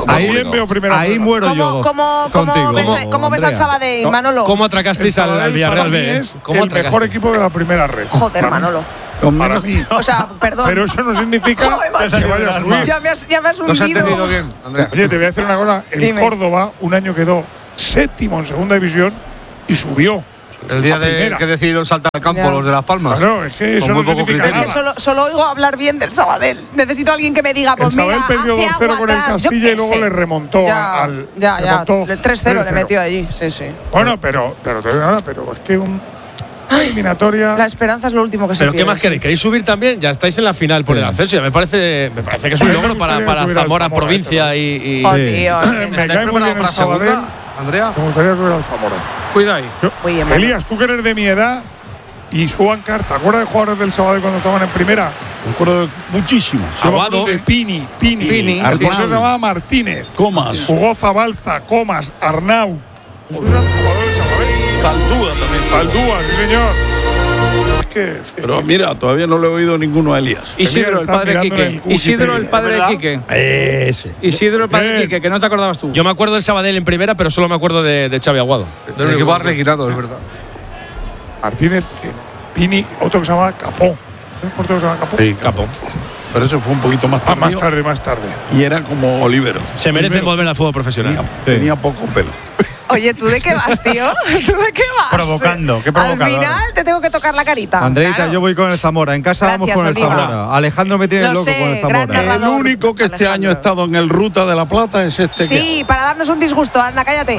D: Ahí muero yo.
L: ¿Cómo ves al Sabadell, Manolo?
B: ¿Cómo atracasteis al Villarreal B?
C: Es el mejor equipo de la primera red.
L: Joder, Manolo.
C: Para mí.
L: O sea, perdón.
C: Pero eso no significa que se vaya a subir.
L: Ya me has hundido.
A: No se ha entendido bien, Andrea.
C: Oye, te voy a decir una cosa. El Córdoba un año quedó séptimo en segunda división y subió.
A: El día que decidieron saltar al campo los de Las Palmas.
C: Claro, es que eso no significa nada.
L: Es que solo oigo hablar bien del Sabadell. Necesito a alguien que me diga, pues mira,
C: el Sabadell perdió 2-0 con el Castilla y luego le remontó al…
L: Ya. El 3-0 le metió allí, sí.
C: Bueno, pero es que eliminatoria…
L: La esperanza es lo último que se pierde.
B: ¿Pero qué más queréis? ¿Queréis subir también? Ya estáis en la final por el ascenso. Ya me parece que es un logro para Zamora provincia y…
C: Me cae muy bien el Sabadell,
A: Andrea.
C: Me gustaría subir al Zamora.
H: Cuida ahí.
C: Elías, tú que eres de mi edad y Suancar, ¿te acuerdas de jugadores del Sabadell cuando estaban en primera?
J: Me acuerdo de muchísimos.
C: Aguado. Pini. El portero se llamaba Martínez.
J: Comas.
C: Jugó Zabalza, Comas, Arnau. Esos eran jugadores del Sabadell.
J: Caldúa también.
C: Caldúa, sí señor. Es que…
J: Pero mira, todavía no le he oído ninguno a Elías.
H: Isidro, el padre de Quique. Isidro, el padre de Quique.
J: Ese.
H: Isidro, el padre de Quique, que no te acordabas tú.
B: Yo me acuerdo del Sabadell en primera, pero solo me acuerdo de Xavi Aguado.
A: Del equipo arlequinado, es verdad.
C: Martínez, Pini, otro que se llama Capó. ¿Un portero que se llama Capó?
J: Sí, Capó. Pero eso fue un poquito más tarde.
C: Más tarde.
J: Y era como Olivero.
B: Se merece volver al fútbol profesional.
J: Tenía poco pelo.
L: Oye, ¿tú de qué vas, tío? ¿Tú de qué vas?
E: Provocando, qué provocador.
L: Al final te tengo que tocar la carita.
D: Andreita,
L: claro.
D: Yo voy con el Zamora. En casa vamos con el Zamora. Alejandro me tiene loco con el Zamora.
J: El único que este año ha estado en el Ruta de la Plata es este.
L: Sí, para darnos un disgusto. Anda, cállate.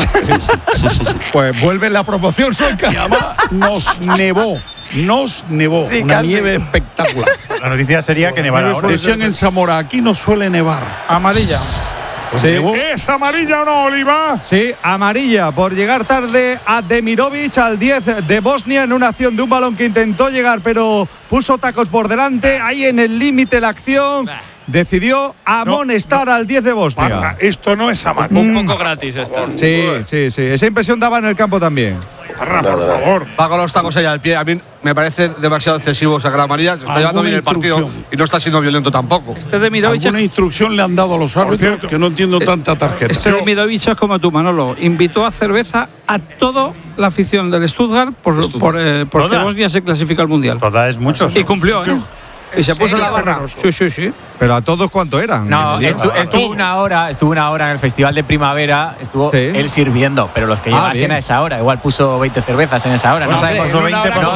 D: Pues vuelve la promoción, Sueca.
J: Y además nos nevó. Sí, una casi. Nieve espectacular.
E: La noticia sería que nevara ahora.
J: Decían en Zamora, aquí no suele nevar.
H: Amarilla.
D: Sí.
C: ¿Es amarilla o no, Oliva?
D: Sí, amarilla por llegar tarde a Demirovic al 10 de Bosnia en una acción de un balón que intentó llegar pero puso tacos por delante. Ahí en el límite la acción. Decidió amonestar al 10 de Bosnia.
C: Parra, esto no es amarilla.
B: Un poco gratis esto.
D: Sí. Esa impresión daba en el campo también.
C: Parra, por favor.
A: Va con los tacos allá al pie. A mí me parece demasiado excesivo sacar la amarilla. Se está llevando bien el partido y no está siendo violento tampoco.
J: ¿Alguna instrucción le han dado a los árbitros? Que no entiendo tanta tarjeta.
H: Demirovic es como tú, Manolo. Invitó a cerveza a toda la afición del Stuttgart porque Bosnia se clasifica al Mundial.
E: Toda es mucho.
H: Y cumplió, ¿eh? Y se puso la barra. Sí.
D: Pero a todos, ¿cuánto eran?
F: No, estuvo una hora en el Festival de Primavera, estuvo él sirviendo, pero los que llevan así en esa hora, igual puso 20 cervezas en esa hora. No sabemos lo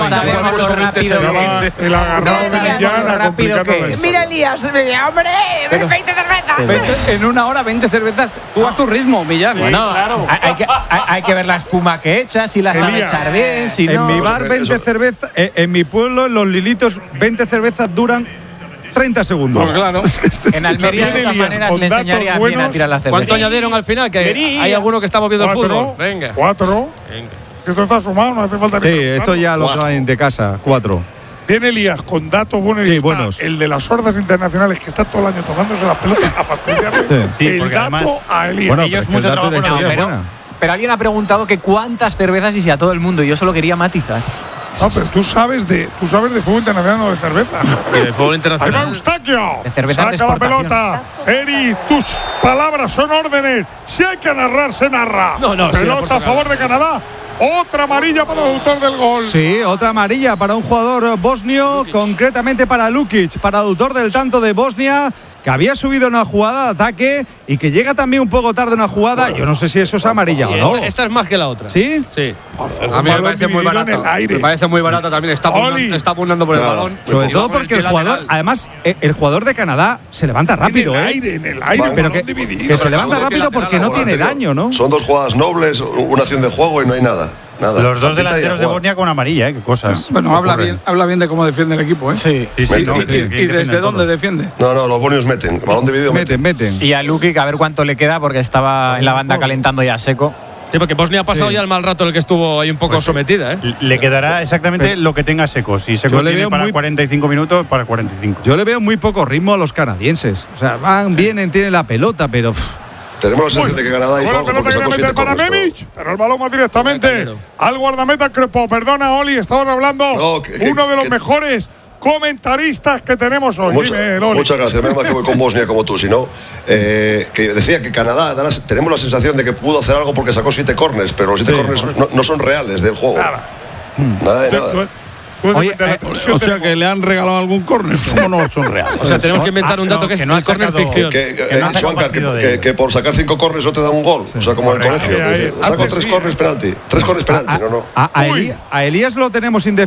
F: rápido que es.
L: Mira, Elías, hombre, 20 cervezas.
H: En una hora, 20 cervezas. Tú a tu ritmo, Millán.
F: Bueno, claro. Hay que ver la espuma que echas, si la sabe echar bien, si no.
D: En mi bar, 20 cervezas. En mi pueblo, en Los Lilitos, 20 cervezas duran 30 segundos.
H: Pues claro.
F: En Almería, de todas maneras, le enseñaría a alguien a tirar la cerveza.
B: ¿Cuánto añadieron al final? Que hay alguno que está moviendo el fútbol. Venga.
C: 4. Esto está sumado, no hace falta ni
D: esto ya lo traen de casa. 4.
C: Viene Elías con datos buenos.
D: Sí, buenos.
C: El de las hordas internacionales que está todo el año tocándose las pelotas a fastidiarle. El dato a Elías.
D: Bueno, ellos mucho trabajo.
F: Pero alguien ha preguntado que cuántas cervezas y si a todo el mundo. Y yo solo quería matizar.
C: No, pero tú sabes de fútbol internacional, no de cerveza.
B: Y de fútbol internacional.
C: Ahí va Eustaquio.
F: De cerveza.
C: Saca la pelota. Eri, tus palabras son órdenes. Si hay que narrar, se narra. Pelota a favor de Canadá. Otra amarilla para el autor del gol.
D: Sí, otra amarilla para un jugador bosnio, concretamente para Lukic, para el autor del tanto de Bosnia, que había subido una jugada de ataque y que llega también un poco tarde una jugada. Yo no sé si eso es amarilla o no.
B: Esta es más que la otra.
D: ¿Sí?
B: Sí.
A: A mí me parece muy barato. Me parece muy barato también. Está apuntando por el balón.
D: Sobre todo porque el jugador, además, el jugador de Canadá se levanta rápido,
C: en el aire,
D: pero que se levanta rápido porque no tiene daño, ¿no?
G: Son dos jugadas nobles, una acción de juego y no hay nada.
E: Los dos delanteros de Bosnia con amarilla, qué cosas.
H: Bueno, habla bien de cómo defiende el equipo, ¿eh?
E: Sí.
G: Mete.
H: ¿Y desde dónde defiende?
G: No, los bonios meten. Balón dividido
D: meten.
F: Y a Lukic a ver cuánto le queda porque estaba en la banda calentando ya seco.
B: Sí, porque Bosnia ha pasado ya el mal rato en el que estuvo ahí un poco sometida, ¿eh?
E: Le quedará exactamente lo que tenga Seco. Si Seco tiene para 45 minutos, para 45.
D: Yo le veo muy poco ritmo a los canadienses. O sea, vienen, tienen la pelota, pero…
G: Tenemos la sensación de que Canadá hizo algo porque sacó 7
C: para
G: corners,
C: Memich, pero el balón va directamente al guardameta Crepo. Perdona, Oli, estaban hablando uno de los mejores comentaristas que tenemos hoy.
G: Muchas gracias, menos mal que voy con Bosnia como tú, si no, que decía que Canadá, tenemos la sensación de que pudo hacer algo porque sacó 7 corners, pero los 7 corners no son reales del juego. Nada de nada.
J: Oye, o sea que le han regalado algún córner, ¿cómo no son reales?
B: O sea, tenemos que inventar un dato que es el córner ficción.
G: Que por sacar 5 corners no te dan un gol. O sea, como en el colegio. Saco 3 corners penalti. 3 corners penalti, no.
D: A Elías lo tenemos